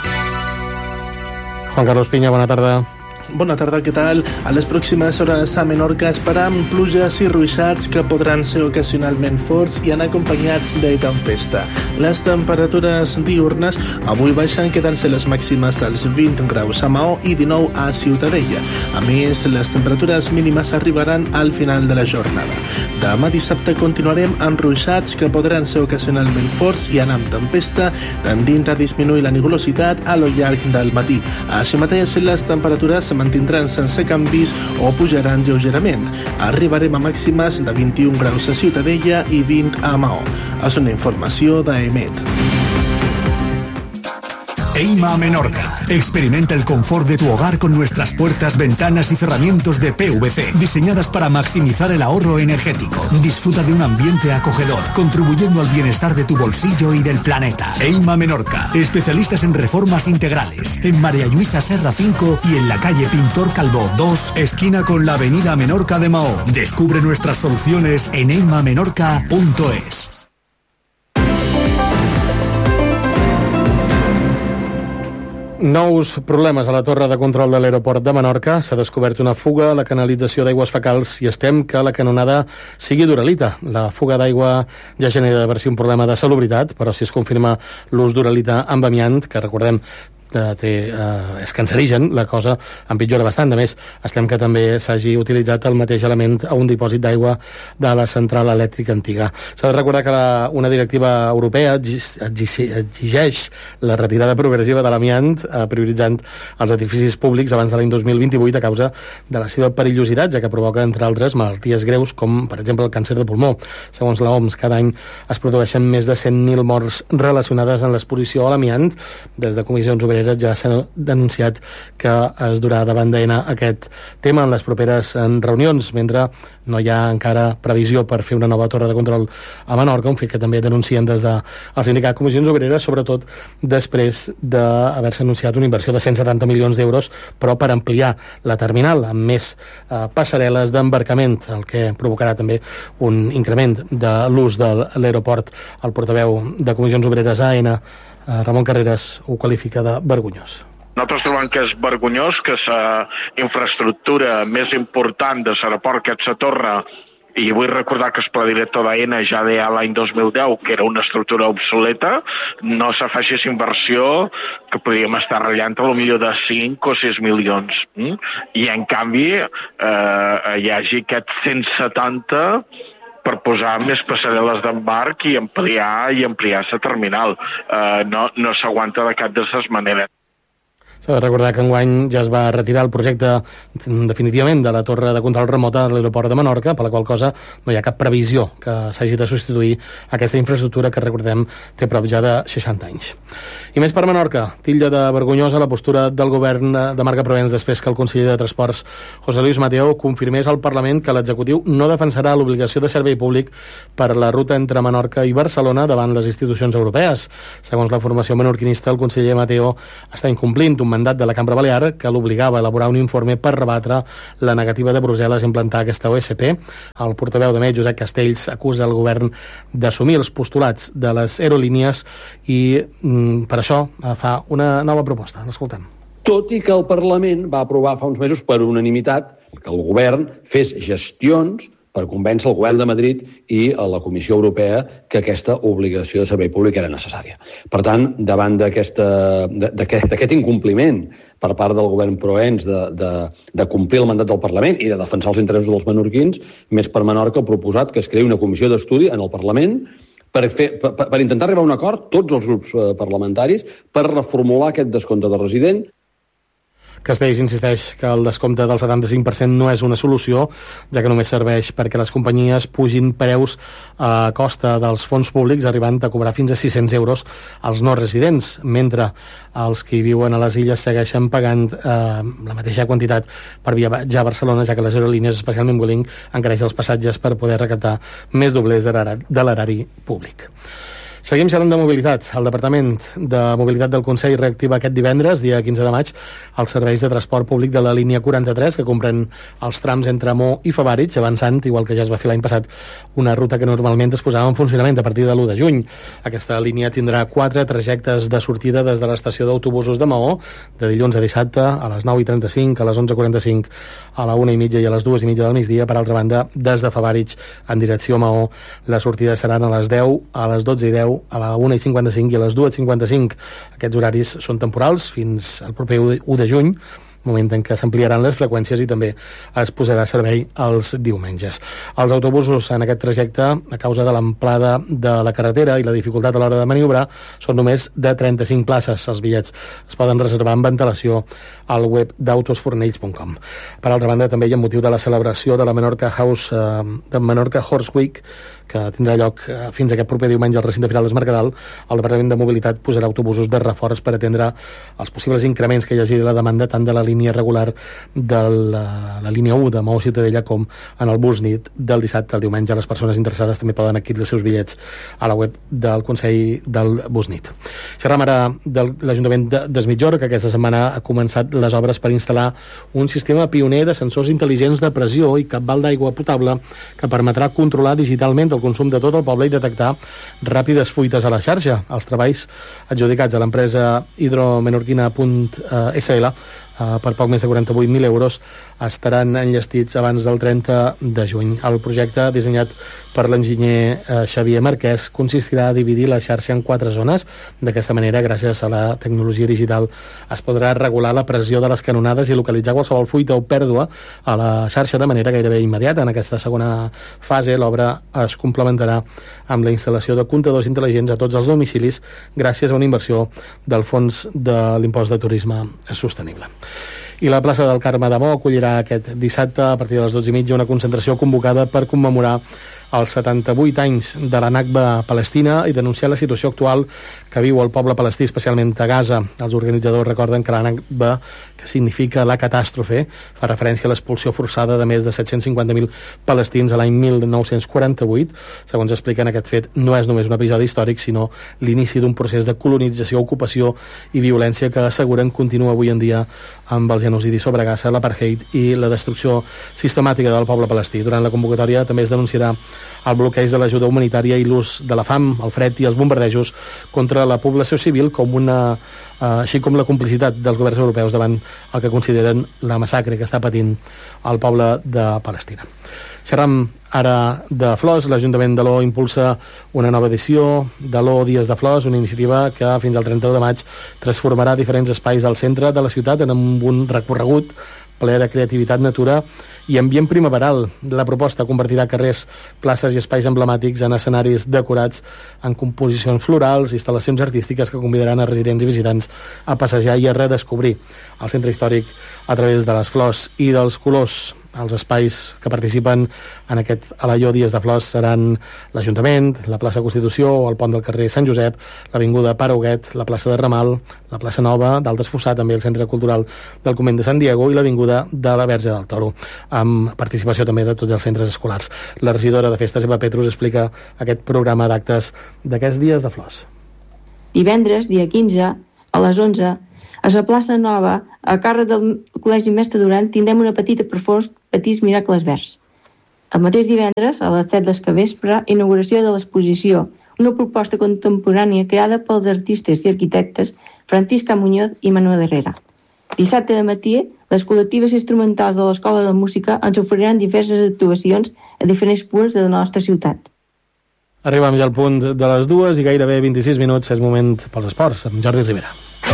Juan Carlos Piña, bona tarda. Bona tarda, què tal? A les pròximes hores a Menorca esperam pluges i ruixats que podran ser ocasionalment forts i anar acompanyats de tempesta. Les temperatures diurnes avui baixen, quedant-se les màximes dels vint graus a Maó i dinou a Ciutadella. A més, les temperatures mínimes arribaran al final de la jornada. Demà dissabte continuarem amb ruixats que podran ser ocasionalment forts i anar amb tempesta, tendint a disminuir la nugulositat a lo llarg del matí. Així mateix, les temperatures mantindran sense canvis o pujaran lleugerament. Arribarem a màximes de vint-i-un graus a Ciutadella i vint a Maó. És una informació d'Emet. Eima Menorca. Experimenta el confort de tu hogar con nuestras puertas, ventanas y cerramientos de P V C, diseñadas para maximizar el ahorro energético. Disfruta de un ambiente acogedor, contribuyendo al bienestar de tu bolsillo y del planeta. Eima Menorca. Especialistas en reformas integrales. En María Luisa Serra cinco y en la calle Pintor Calvo dos, esquina con la avenida Menorca de Maó. Descubre nuestras soluciones en eima menorca punto es. Nous problemes a la torre de control de l'aeroport de Menorca. S'ha descobert una fuga a la canalització d'aigües fecals i estem que la canonada sigui d'uralita. La fuga d'aigua ja genera de per si un problema de salubritat, però si es confirma l'ús d'uralita amb amiant, que recordem té, eh, és cancerigen, la cosa empitjora bastant. A més, estem que també s'hagi utilitzat el mateix element a un dipòsit d'aigua de la central elèctrica antiga. S'ha de recordar que la, una directiva europea exigeix la retirada progressiva de l'amiant, eh, prioritzant els edificis públics abans de l'any dos mil vint-i-vuit a causa de la seva perillositat, ja que provoca, entre altres, malalties greus com, per exemple, el càncer de pulmó. Segons l'O M S, cada any es produeixen més de cent mil morts relacionades amb l'exposició a l'amiant. Des de Comissions Obreres ja s'ha denunciat que es durà davant d'AENA aquest tema en les properes reunions, mentre no hi ha encara previsió per fer una nova torre de control a Menorca, un fet que també denuncien des del sindicat Comissions Obreres, sobretot després d'haver-se anunciat una inversió de cent setanta milions d'euros, però per ampliar la terminal amb més eh, passarel·les d'embarcament, el que provocarà també un increment de l'ús de l'aeroport. El portaveu de Comissions Obreres a AENA, Ramon Carreras, ho qualifica de vergonyós. Nosaltres trobem que és vergonyós que la infraestructura més important de l'aeroport, que és la torre, i vull recordar que el pla director d'AENA ja deia l'any dos mil deu que era una estructura obsoleta, no se faci inversió que podríem estar ratllant a lo millor de cinc o sis milions. Mm? I en canvi eh, hi hagi aquest cent setanta per posar més passarel·les d'embarc i ampliar i ampliar la terminal. Uh, no no s'aguanta de cap de les maneres. S'ha de recordar que enguany ja es va retirar el projecte definitivament de la torre de control remota de l'aeroport de Menorca, per la qual cosa no hi ha cap previsió que s'hagi de substituir aquesta infraestructura que, recordem, té prop ja de seixanta anys. I més per Menorca, titlla de vergonyosa la postura del govern de Marc Proens després que el conseller de Transports, José Luis Mateo, confirmés al Parlament que l'executiu no defensarà l'obligació de servei públic per la ruta entre Menorca i Barcelona davant les institucions europees. Segons la formació menorquinista, el conseller Mateo està incomplint un mandat de la Cambra Balear que l'obligava a elaborar un informe per rebatre la negativa de Brussel·les a implantar aquesta O S P. El portaveu de M E, Josep Castells, acusa el govern d'assumir els postulats de les aerolínies i mm, per això fa una nova proposta. L'escoltem. Tot i que el Parlament va aprovar fa uns mesos per unanimitat que el govern fes gestions per convèncer el govern de Madrid i a la Comissió Europea que aquesta obligació de servei públic era necessària. Per tant, davant d'aquest incompliment per part del govern Proens de, de, de complir el mandat del Parlament i de defensar els interessos dels menorquins, Més per Menorca ha proposat que es creï una comissió d'estudi en el Parlament per, fer, per, per intentar arribar a un acord, tots els grups parlamentaris, per reformular aquest descompte de resident. Castells insisteix que el descompte del setanta-cinc per cent no és una solució, ja que només serveix perquè les companyies pugin preus a costa dels fons públics, arribant a cobrar fins a sis-cents euros als no residents, mentre els que hi viuen a les illes segueixen pagant eh, la mateixa quantitat per viatjar a Barcelona, ja que les aerolínies, especialment Vueling, encareix els passatges per poder recaptar més doblers de l'erari públic. Seguim xerrant de mobilitat. El Departament de Mobilitat del Consell reactiva aquest divendres, dia quinze de maig, els serveis de transport públic de la línia quaranta-tres, que comprèn els trams entre Mo i Favarig, avançant, igual que ja es va fer l'any passat, una ruta que normalment es posava en funcionament a partir de l'u de juny. Aquesta línia tindrà quatre trajectes de sortida des de l'estació d'autobusos de Maó, de dilluns a dissabte, a les nou i trenta-cinc, a les onze i quaranta-cinc, a la una i mitja i a les dues i mitja del migdia. Per altra banda, des de Favarig en direcció a Maó, les sortides seran a les deu, a les dotze i deu, a la una i cinquanta-cinc i a les dues i cinquanta-cinc. Aquests horaris són temporals fins al proper u de juny, moment en què s'ampliaran les freqüències i també es posarà a servei els diumenges. Els autobusos en aquest trajecte, a causa de l'amplada de la carretera i la dificultat a l'hora de maniobrar, són només de trenta-cinc places. Els bitllets es poden reservar amb antelació al web d'autosfornells punt com. Per altra banda, també hi ha motiu de la celebració de la Menorca House, eh, de Menorca Horse Week, que tindrà lloc fins aquest proper diumenge al recinte Firal d'Es Mercadal. El Departament de Mobilitat posarà autobusos de reforç per atendre els possibles increments que hi hagi de la demanda tant de la línia regular de la, la línia u de Maó Ciutadella com en el bus nit del dissabte al diumenge. Les persones interessades també poden adquirir els seus bitllets a la web del Consell del bus nit. Xerram ara de l'Ajuntament d'Es Migjorn, que aquesta setmana ha començat les obres per instal·lar un sistema pioner de sensors intel·ligents de pressió i cabal d'aigua potable que permetrà controlar digitalment el consum de tot el poble i detectar ràpides fuites a la xarxa. Els treballs adjudicats a l'empresa hidromenorquina punt essa ele Uh, per poc més de quaranta-vuit mil euros estaran enllestits abans del trenta de juny. El projecte, dissenyat per l'enginyer uh, Xavier Marquès, consistirà a dividir la xarxa en quatre zones. D'aquesta manera, gràcies a la tecnologia digital, es podrà regular la pressió de les canonades i localitzar qualsevol fuita o pèrdua a la xarxa de manera gairebé immediata. En aquesta segona fase, l'obra es complementarà amb la instal·lació de comptadors intel·ligents a tots els domicilis gràcies a una inversió del Fons de l'Impost de Turisme Sostenible. I la plaça del Carme de Mo acollirà aquest dissabte a partir de les dotze i mitja una concentració convocada per commemorar els setanta-vuit anys de la Nakba palestina i denunciar la situació actual que viu el poble palestí, especialment a Gaza. Els organitzadors recorden que la Nakba, que significa la catàstrofe, fa referència a l'expulsió forçada de més de set-cents cinquanta mil palestins a l'any mil nou-cents quaranta-vuit. Segons expliquen, aquest fet no és només un episodi històric, sinó l'inici d'un procés de colonització, ocupació i violència que asseguren continua avui en dia amb el genocidi sobre Gaza, l'apartheid i la destrucció sistemàtica del poble palestí. Durant la convocatòria també es denunciarà el bloqueig de l'ajuda humanitària i l'ús de la fam, el fred i els bombardejos contra la població civil, com una, eh, així com la complicitat dels governs europeus davant el que consideren la massacre que està patint el poble de Palestina. Xerram ara de Flors. L'Ajuntament de l'O impulsa una nova edició de l'O Dies de Flors, una iniciativa que fins al trenta-u de maig transformarà diferents espais del centre de la ciutat en un recorregut ple de creativitat, natura i ambient primaveral. La proposta convertirà carrers, places i espais emblemàtics en escenaris decorats en composicions florals, instal·lacions artístiques que convidaran a residents i visitants a passejar i a redescobrir el centre històric a través de les flors i dels colors. Els espais que participen en aquest Alaió Dies de Flors seran l'Ajuntament, la plaça Constitució, el pont del carrer Sant Josep, l'avinguda Pare Huguet, la plaça de Ramal, la plaça Nova d'Alt Esfossat, també el centre cultural del Convent de Sant Diego i l'avinguda de la Verge del Toro, amb participació també de tots els centres escolars. La regidora de Festes, Eva Petrus, explica aquest programa d'actes d'aquests Dies de Flors. Divendres, dia quinze, a les onze, a la plaça Nova, a càrrec del Col·legi Mestre Duran, tindrem una petita performance Petits Miracles Verds. El mateix divendres, a les set del capvespre, inauguració de l'exposició, una proposta contemporània creada pels artistes i arquitectes Francisca Muñoz i Manuel Herrera. Dissabte de matí, les col·lectives instrumentals de l'Escola de Música ens oferiran diverses actuacions a diferents punts de la nostra ciutat. Arribem ja al punt de les dues i gairebé vint-i-sis minuts. És moment pels esports, amb Jordi Rivera.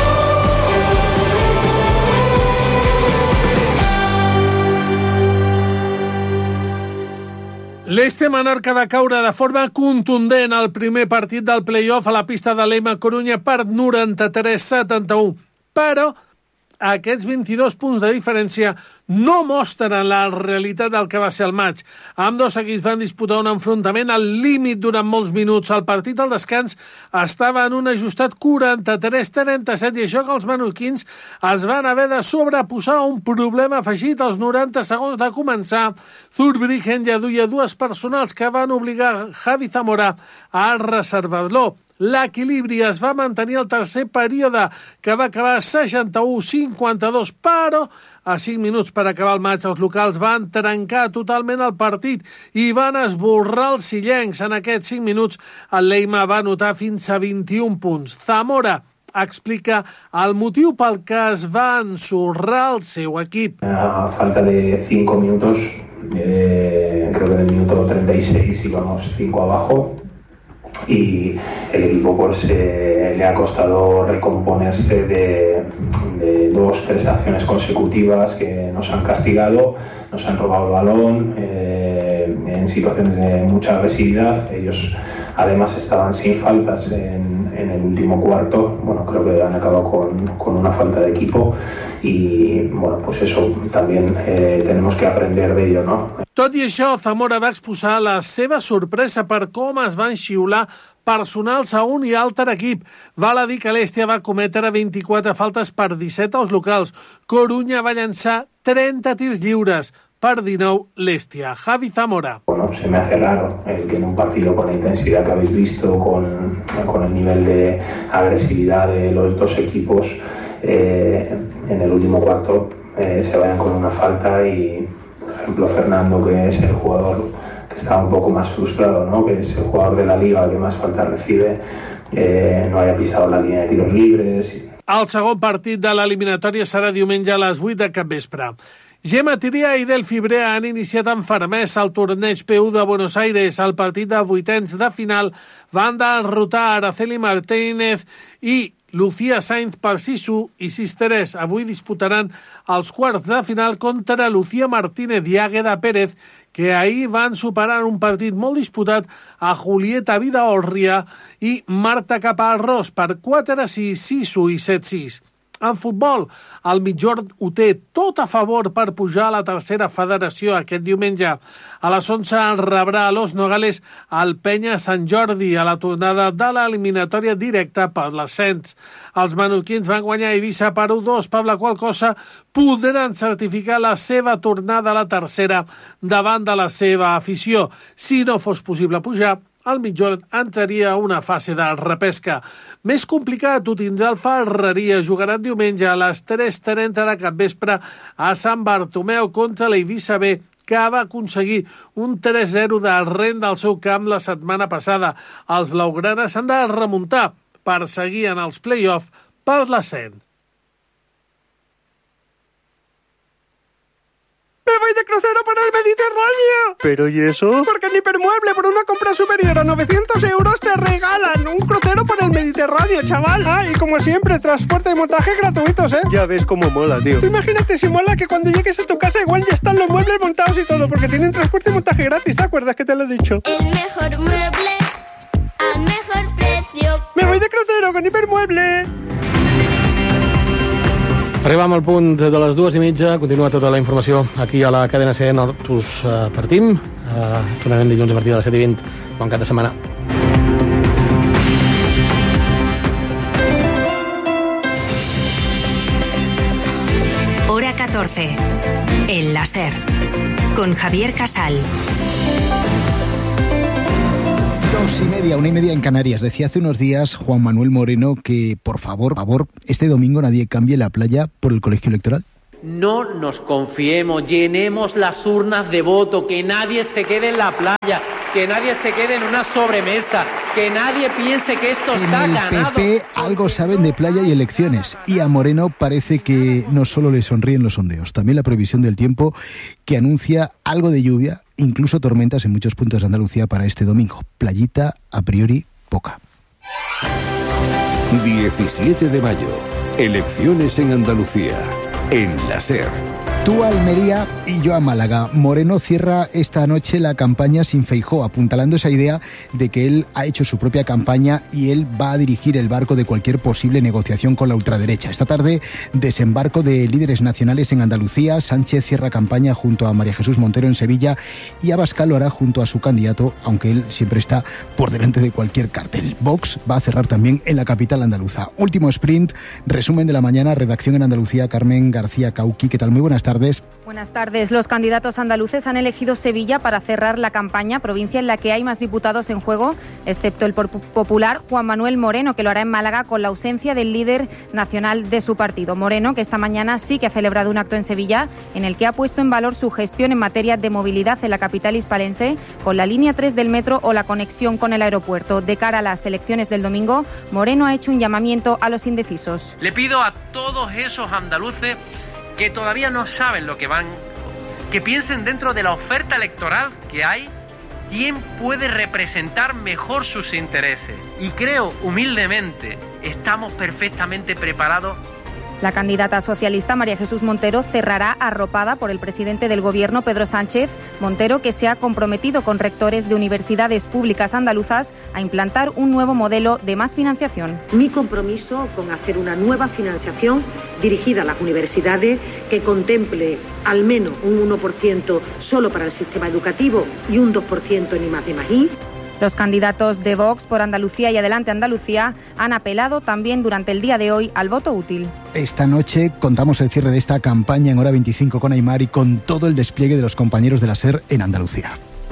L'Este Menorca va caure de forma contundent al primer partit del play-off a la pista de l'Ema Corunya per noranta-tres a setanta-u, però aquests vint-i-dos punts de diferència no mostren la realitat del que va ser el maig. Ambdós equips van disputar un enfrontament al límit durant molts minuts. El partit al descans estava en un ajustat quaranta-tres a trenta-set i això que els menorquins es van haver de sobreposar un problema afegit als noranta segons de començar. Zurbriggen ja duia dues personals que van obligar Javi Zamora a reservar-lo. L'equilibri es va mantenir al tercer període, que va acabar seixanta-u a cinquanta-dos, però a cinc minuts per acabar el maig els locals van trencar totalment el partit i van esborrar els sillencs. En aquests cinc minuts el Leima va anotar fins a vint-i-un punts. Zamora explica el motiu pel que es va ensorrar el seu equip. A falta de cinco minutos, eh, creo que en el minuto treinta y seis íbamos cinco abajo. Y el equipo pues eh, le ha costado recomponerse de, de dos, tres acciones consecutivas que nos han castigado, nos han robado el balón eh, en situaciones de mucha agresividad. Ellos además estaban sin faltas en, en el último cuarto. Bueno, creo que han acabado con, con una falta de equipo y bueno, pues eso también eh, tenemos que aprender de ello, ¿no? Tot i això, Zamora va exposar la seva sorpresa per com es van xiular personals a un i altre equip. Val a dir que l'Estia va cometre vint-i-quatre faltes per disset als locals. Corunya va llançar trenta tirs lliures per dinou l'Estia. Javi Zamora. Bueno, se me hace raro el que en un partido con la intensidad que habéis visto, con, con el nivel de agresividad de los dos equipos, eh, en el último cuarto eh, se vayan con una falta y, por ejemplo, Fernando, que es el jugador que está un poco más frustrado, ¿no? Que es el jugador de la liga que más falta recibe, eh, no haya pisado la línea de tiros libres. El segon partit de l'eliminatòria serà diumenge a les vuit de capvespre. Gemma Tiria i Delphi Brea han iniciat amb fermesa el torneig P u de Buenos Aires. El partit de vuitens de final van derrotar Araceli Martínez i Lucía Sainz per sis a u i sis a tres. Avui disputaran els quarts de final contra Lucía Martínez i Águeda Pérez, que ahir van superar un partit molt disputat a Julieta Vidaorria i Marta Caparrós per quatre a sis, sis a u i set a sis. En futbol, el Migjorn ho té tot a favor per pujar a la tercera federació aquest diumenge. A les onze rebrà a Los Nogales el Penya Sant Jordi a la tornada de l'eliminatòria directa per l'ascens. Els menorquins van guanyar a Eivissa per u a dos, per la qual cosa podran certificar la seva tornada a la tercera davant de la seva afició. Si no fos possible pujar, el Migjorn entraria a una fase de repesca. Més complicat ho tindrà el Ferreria. Jugaran diumenge a les tres trenta de capvespre a Sant Bartomeu contra l'Eivissa B, que va aconseguir un tres a zero de renda al seu camp la setmana passada. Els blaugranes han de remuntar per seguir en els play-off per l'ascens. ¡Me voy de crucero por el Mediterráneo! ¿Pero y eso? Porque en Hipermueble, por una compra superior a novecientos euros, te regalan un crucero por el Mediterráneo, chaval. Ah, y como siempre, transporte y montaje gratuitos, ¿eh? Ya ves cómo mola, tío. Imagínate si mola que cuando llegues a tu casa igual ya están los muebles montados y todo, porque tienen transporte y montaje gratis, ¿te acuerdas que te lo he dicho? El mejor mueble al mejor precio. ¡Me voy de crucero con Hipermueble! Arribam al punt de les dues i mitja. Continua tota la informació aquí a la cadena C. Nosaltres uh, partim. Uh, tornarem dilluns a partir de les set i vint. Bon cap de setmana. Hora catorce. El láser. Con Javier Casal. Dos y media, una y media en Canarias. Decía hace unos días Juan Manuel Moreno que, por favor, por favor, este domingo nadie cambie la playa por el colegio electoral. No nos confiemos, llenemos las urnas de voto, que nadie se quede en la playa, que nadie se quede en una sobremesa, que nadie piense que esto está ganado. En el P P algo saben de playa y elecciones, y a Moreno parece que no solo le sonríen los sondeos, también la previsión del tiempo que anuncia algo de lluvia, incluso tormentas en muchos puntos de Andalucía para este domingo. Playita, a priori, poca. diecisiete de mayo. Elecciones en Andalucía. En la SER. Tú a Almería y yo a Málaga. Moreno cierra esta noche la campaña sin Feijóo, apuntalando esa idea de que él ha hecho su propia campaña y él va a dirigir el barco de cualquier posible negociación con la ultraderecha. Esta tarde, desembarco de líderes nacionales en Andalucía. Sánchez cierra campaña junto a María Jesús Montero en Sevilla y Abascal lo hará junto a su candidato, aunque él siempre está por delante de cualquier cartel. Vox va a cerrar también en la capital andaluza. Último sprint, resumen de la mañana, redacción en Andalucía, Carmen García Cauqui. ¿Qué tal? Muy buenas tardes. Buenas tardes. Los candidatos andaluces han elegido Sevilla para cerrar la campaña, provincia en la que hay más diputados en juego, excepto el popular Juan Manuel Moreno, que lo hará en Málaga con la ausencia del líder nacional de su partido. Moreno, que esta mañana sí que ha celebrado un acto en Sevilla en el que ha puesto en valor su gestión en materia de movilidad en la capital hispalense, con la línea tres del metro o la conexión con el aeropuerto. De cara a las elecciones del domingo, Moreno ha hecho un llamamiento a los indecisos. Le pido a todos esos andaluces que todavía no saben lo que van, que piensen dentro de la oferta electoral que hay, quién puede representar mejor sus intereses. Y creo, humildemente, estamos perfectamente preparados. La candidata socialista María Jesús Montero cerrará arropada por el presidente del Gobierno, Pedro Sánchez. Montero, que se ha comprometido con rectores de universidades públicas andaluzas a implantar un nuevo modelo de más financiación. Mi compromiso con hacer una nueva financiación dirigida a las universidades que contemple al menos un uno por ciento solo para el sistema educativo y un dos por ciento en I más D más I. Los candidatos de Vox por Andalucía y Adelante Andalucía han apelado también durante el día de hoy al voto útil. Esta noche contamos el cierre de esta campaña en Hora veinticinco con Aymar y con todo el despliegue de los compañeros de la SER en Andalucía.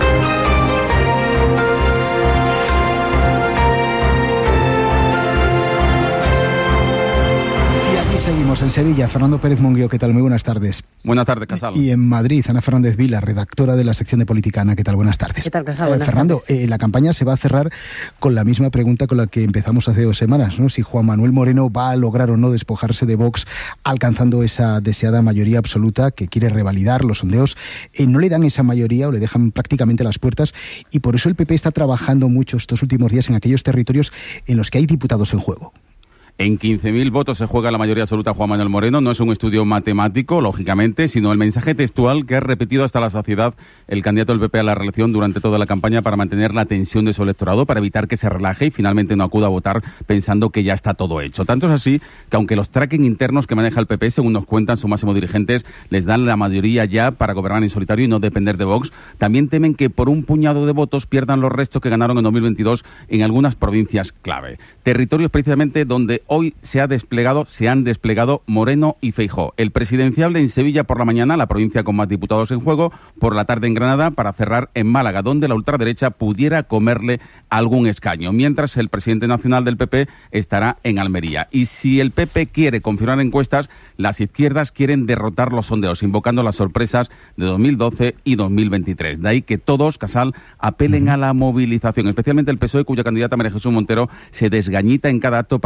Seguimos en Sevilla. Fernando Pérez Monguio, ¿qué tal? Muy buenas tardes. Buenas tardes, Casal. Y en Madrid, Ana Fernández Vila, redactora de la sección de Política. Ana, ¿qué tal? Buenas tardes. ¿Qué tal, Casal? Buenas eh, Fernando, tardes. Eh, la campaña se va a cerrar con la misma pregunta con la que empezamos hace dos semanas, ¿no? Si Juan Manuel Moreno va a lograr o no despojarse de Vox, alcanzando esa deseada mayoría absoluta que quiere revalidar. Los sondeos eh, no le dan esa mayoría o le dejan prácticamente las puertas, y por eso el P P está trabajando mucho estos últimos días en aquellos territorios en los que hay diputados en juego. En quince mil votos se juega la mayoría absoluta Juan Manuel Moreno. No es un estudio matemático, lógicamente, sino el mensaje textual que ha repetido hasta la saciedad el candidato del P P a la reelección durante toda la campaña para mantener la tensión de su electorado, para evitar que se relaje y finalmente no acuda a votar pensando que ya está todo hecho. Tanto es así que aunque los tracking internos que maneja el P P, según nos cuentan sus máximos dirigentes, les dan la mayoría ya para gobernar en solitario y no depender de Vox, también temen que por un puñado de votos pierdan los restos que ganaron en dos mil veintidós en algunas provincias clave. Territorios precisamente donde hoy se ha desplegado, se han desplegado Moreno y Feijóo. El presidenciable en Sevilla por la mañana, la provincia con más diputados en juego, por la tarde en Granada, para cerrar en Málaga, donde la ultraderecha pudiera comerle algún escaño, mientras el presidente nacional del P P estará en Almería. Y si el P P quiere confirmar encuestas, las izquierdas quieren derrotar los sondeos, invocando las sorpresas de dos mil doce y dos mil veintitrés. De ahí que todos, Casal, apelen a la movilización, especialmente el P S O E, cuya candidata María Jesús Montero se desgañita en cada acto para pedir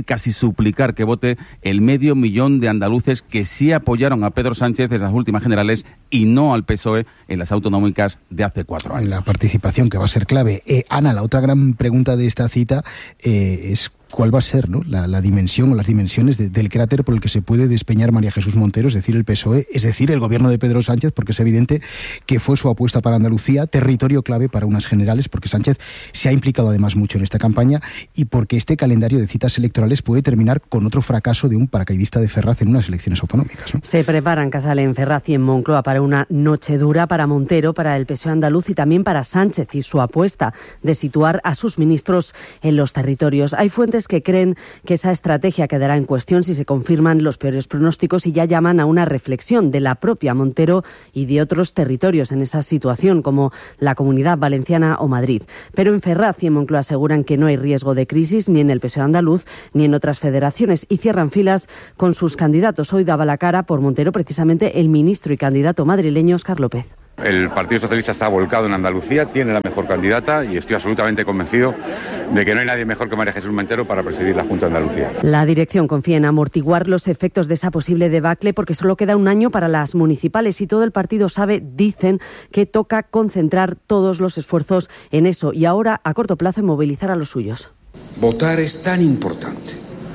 casi suplicar que vote el medio millón de andaluces que sí apoyaron a Pedro Sánchez en las últimas generales y no al P S O E en las autonómicas de hace cuatro años. La participación que va a ser clave. Eh, Ana, la otra gran pregunta de esta cita eh, es cuál va a ser, ¿no?, la, la dimensión o las dimensiones de, del cráter por el que se puede despeñar María Jesús Montero, es decir, el P S O E, es decir, el gobierno de Pedro Sánchez, porque es evidente que fue su apuesta para Andalucía, territorio clave para unas generales, porque Sánchez se ha implicado además mucho en esta campaña y porque este calendario de citas electorales puede terminar con otro fracaso de un paracaidista de Ferraz en unas elecciones autonómicas, ¿no? Se preparan, Casal, en Ferraz y en Moncloa para una noche dura para Montero, para el P S O E andaluz y también para Sánchez y su apuesta de situar a sus ministros en los territorios. Hay fuentes que creen que esa estrategia quedará en cuestión si se confirman los peores pronósticos y ya llaman a una reflexión de la propia Montero y de otros territorios en esa situación, como la Comunidad Valenciana o Madrid. Pero en Ferraz y en Moncloa aseguran que no hay riesgo de crisis ni en el P S O E andaluz ni en otras federaciones y cierran filas con sus candidatos. Hoy daba la cara por Montero precisamente el ministro y candidato madrileño Óscar López. El Partido Socialista está volcado en Andalucía, tiene la mejor candidata y estoy absolutamente convencido de que no hay nadie mejor que María Jesús Montero para presidir la Junta de Andalucía. La dirección confía en amortiguar los efectos de esa posible debacle porque solo queda un año para las municipales y todo el partido sabe, dicen, que toca concentrar todos los esfuerzos en eso y ahora, a corto plazo, en movilizar a los suyos. Votar es tan importante.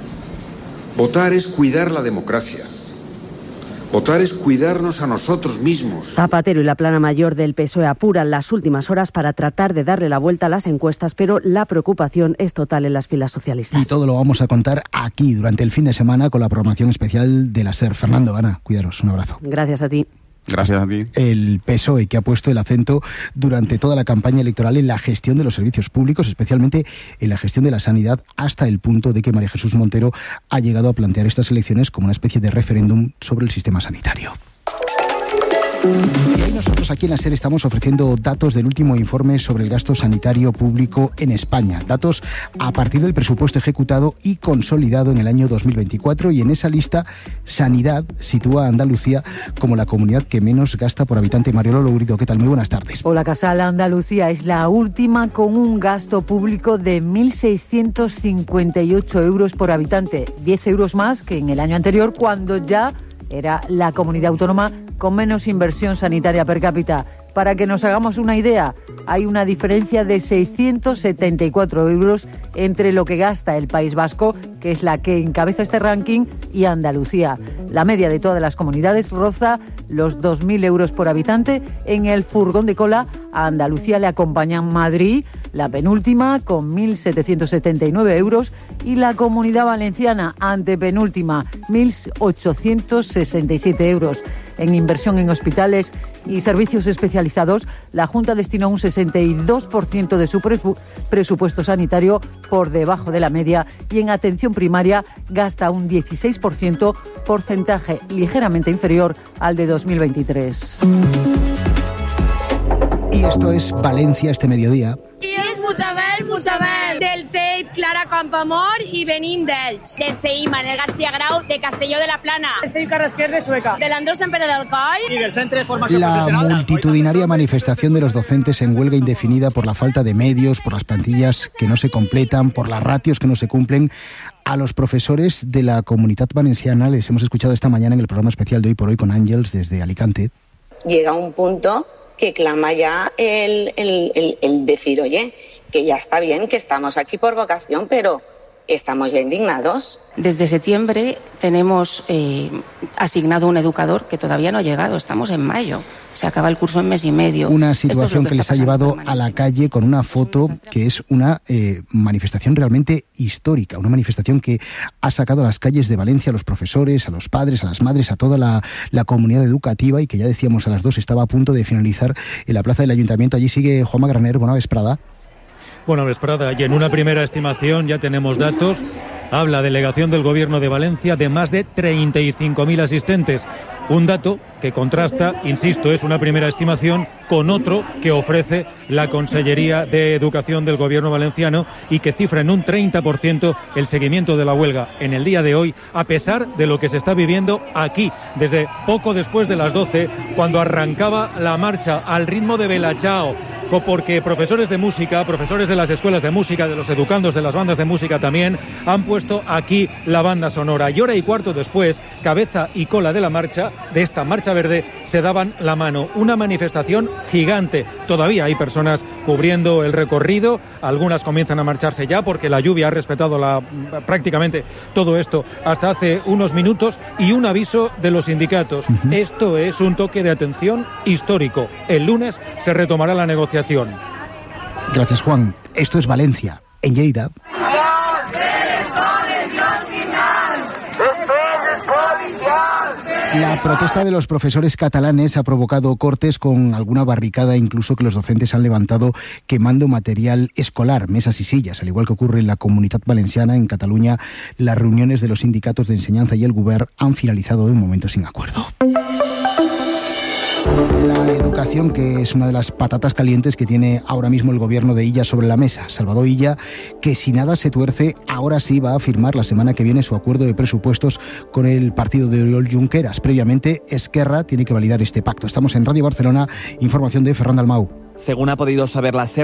Votar es cuidar la democracia. Votar es cuidarnos a nosotros mismos. Zapatero y la plana mayor del P S O E apuran las últimas horas para tratar de darle la vuelta a las encuestas, pero la preocupación es total en las filas socialistas. Y todo lo vamos a contar aquí durante el fin de semana con la programación especial de la SER. Fernando, Ana, cuidaros, un abrazo. Gracias a ti. Gracias a ti. El P S O E, que ha puesto el acento durante toda la campaña electoral en la gestión de los servicios públicos, especialmente en la gestión de la sanidad, hasta el punto de que María Jesús Montero ha llegado a plantear estas elecciones como una especie de referéndum sobre el sistema sanitario. Y hoy nosotros aquí en la SER estamos ofreciendo datos del último informe sobre el gasto sanitario público en España. Datos a partir del presupuesto ejecutado y consolidado en el año dos mil veinticuatro, y en esa lista Sanidad sitúa a Andalucía como la comunidad que menos gasta por habitante. Mariolo Lourido, ¿qué tal? Muy buenas tardes. Hola, Casal. Andalucía es la última con un gasto público de mil seiscientos cincuenta y ocho euros por habitante, diez euros más que en el año anterior, cuando ya era la comunidad autónoma con menos inversión sanitaria per cápita. Para que nos hagamos una idea, hay una diferencia de seiscientos setenta y cuatro euros entre lo que gasta el País Vasco, que es la que encabeza este ranking, y Andalucía. La media de todas las comunidades roza los dos mil euros por habitante. En el furgón de cola a Andalucía le acompañan Madrid, la penúltima, con mil setecientos setenta y nueve euros, y la Comunidad Valenciana, antepenúltima, mil ochocientos sesenta y siete euros. En inversión en hospitales y servicios especializados, la Junta destinó un sesenta y dos por ciento de su presu- presupuesto sanitario, por debajo de la media, y en atención primaria gasta un dieciséis por ciento, porcentaje ligeramente inferior al de dos mil veintitrés. Y esto es Valencia este mediodía. I és Muchabel, Muchabel, del C E I P Clara Campoamor i venim d'Elx. Del C I Manel García Grau de Castelló de la Plana. Del C I Carrasquer de Sueca. Del Andrés Empere del Coll. Y del Centre de Formación La Profesional. multitudinaria manifestación de los docentes en huelga indefinida por la falta de medios, por las plantillas que no se completan, por las ratios que no se cumplen. A los profesores de la Comunitat Valenciana les hemos escuchado esta mañana en el programa especial de Hoy por Hoy con Ángels desde Alicante. Llega un punto que clama ya el, el, el, el decir, oye, que ya está bien, que estamos aquí por vocación, pero estamos ya indignados. Desde septiembre tenemos eh, asignado un educador que todavía no ha llegado, estamos en mayo, se acaba el curso en mes y medio. Una situación que, que les ha llevado a la calle con una foto que es una eh, manifestación realmente histórica, una manifestación que ha sacado a las calles de Valencia a los profesores, a los padres, a las madres, a toda la, la comunidad educativa, y que ya decíamos a las dos estaba a punto de finalizar en la plaza del Ayuntamiento. Allí sigue Juanma Graner. Buena vesprada. Buena vesprada, y en una primera estimación ya tenemos datos. Habla delegación del Gobierno de Valencia de más de treinta y cinco mil asistentes. Un dato que contrasta, insisto, es una primera estimación, con otro que ofrece la Consellería de Educación del Gobierno valenciano y que cifra en un treinta por ciento el seguimiento de la huelga en el día de hoy, a pesar de lo que se está viviendo aquí, desde poco después de las doce, cuando arrancaba la marcha al ritmo de Bella Ciao, porque profesores de música, profesores de las escuelas de música, de los educandos de las bandas de música también, han puesto aquí la banda sonora. Y hora y cuarto después, cabeza y cola de la marcha, de esta marcha verde, se daban la mano. Una manifestación gigante. Todavía hay personas cubriendo el recorrido, algunas comienzan a marcharse ya porque la lluvia ha respetado la, prácticamente todo esto hasta hace unos minutos, y un aviso de los sindicatos. Uh-huh. Esto es un toque de atención histórico. El lunes se retomará la negociación. Gracias, Juan. Esto es Valencia. En Lleida. La protesta de los profesores catalanes ha provocado cortes con alguna barricada, incluso que los docentes han levantado quemando material escolar, mesas y sillas. Al igual que ocurre en la Comunitat Valenciana, en Cataluña, las reuniones de los sindicatos de enseñanza y el Govern han finalizado de momento sin acuerdo. La educación, que es una de las patatas calientes que tiene ahora mismo el gobierno de Illa sobre la mesa. Salvador Illa, que si nada se tuerce, ahora sí va a firmar la semana que viene su acuerdo de presupuestos con el partido de Oriol Junqueras. Previamente, Esquerra tiene que validar este pacto. Estamos en Radio Barcelona, información de Ferran Dalmau. Según ha podido saber la SER,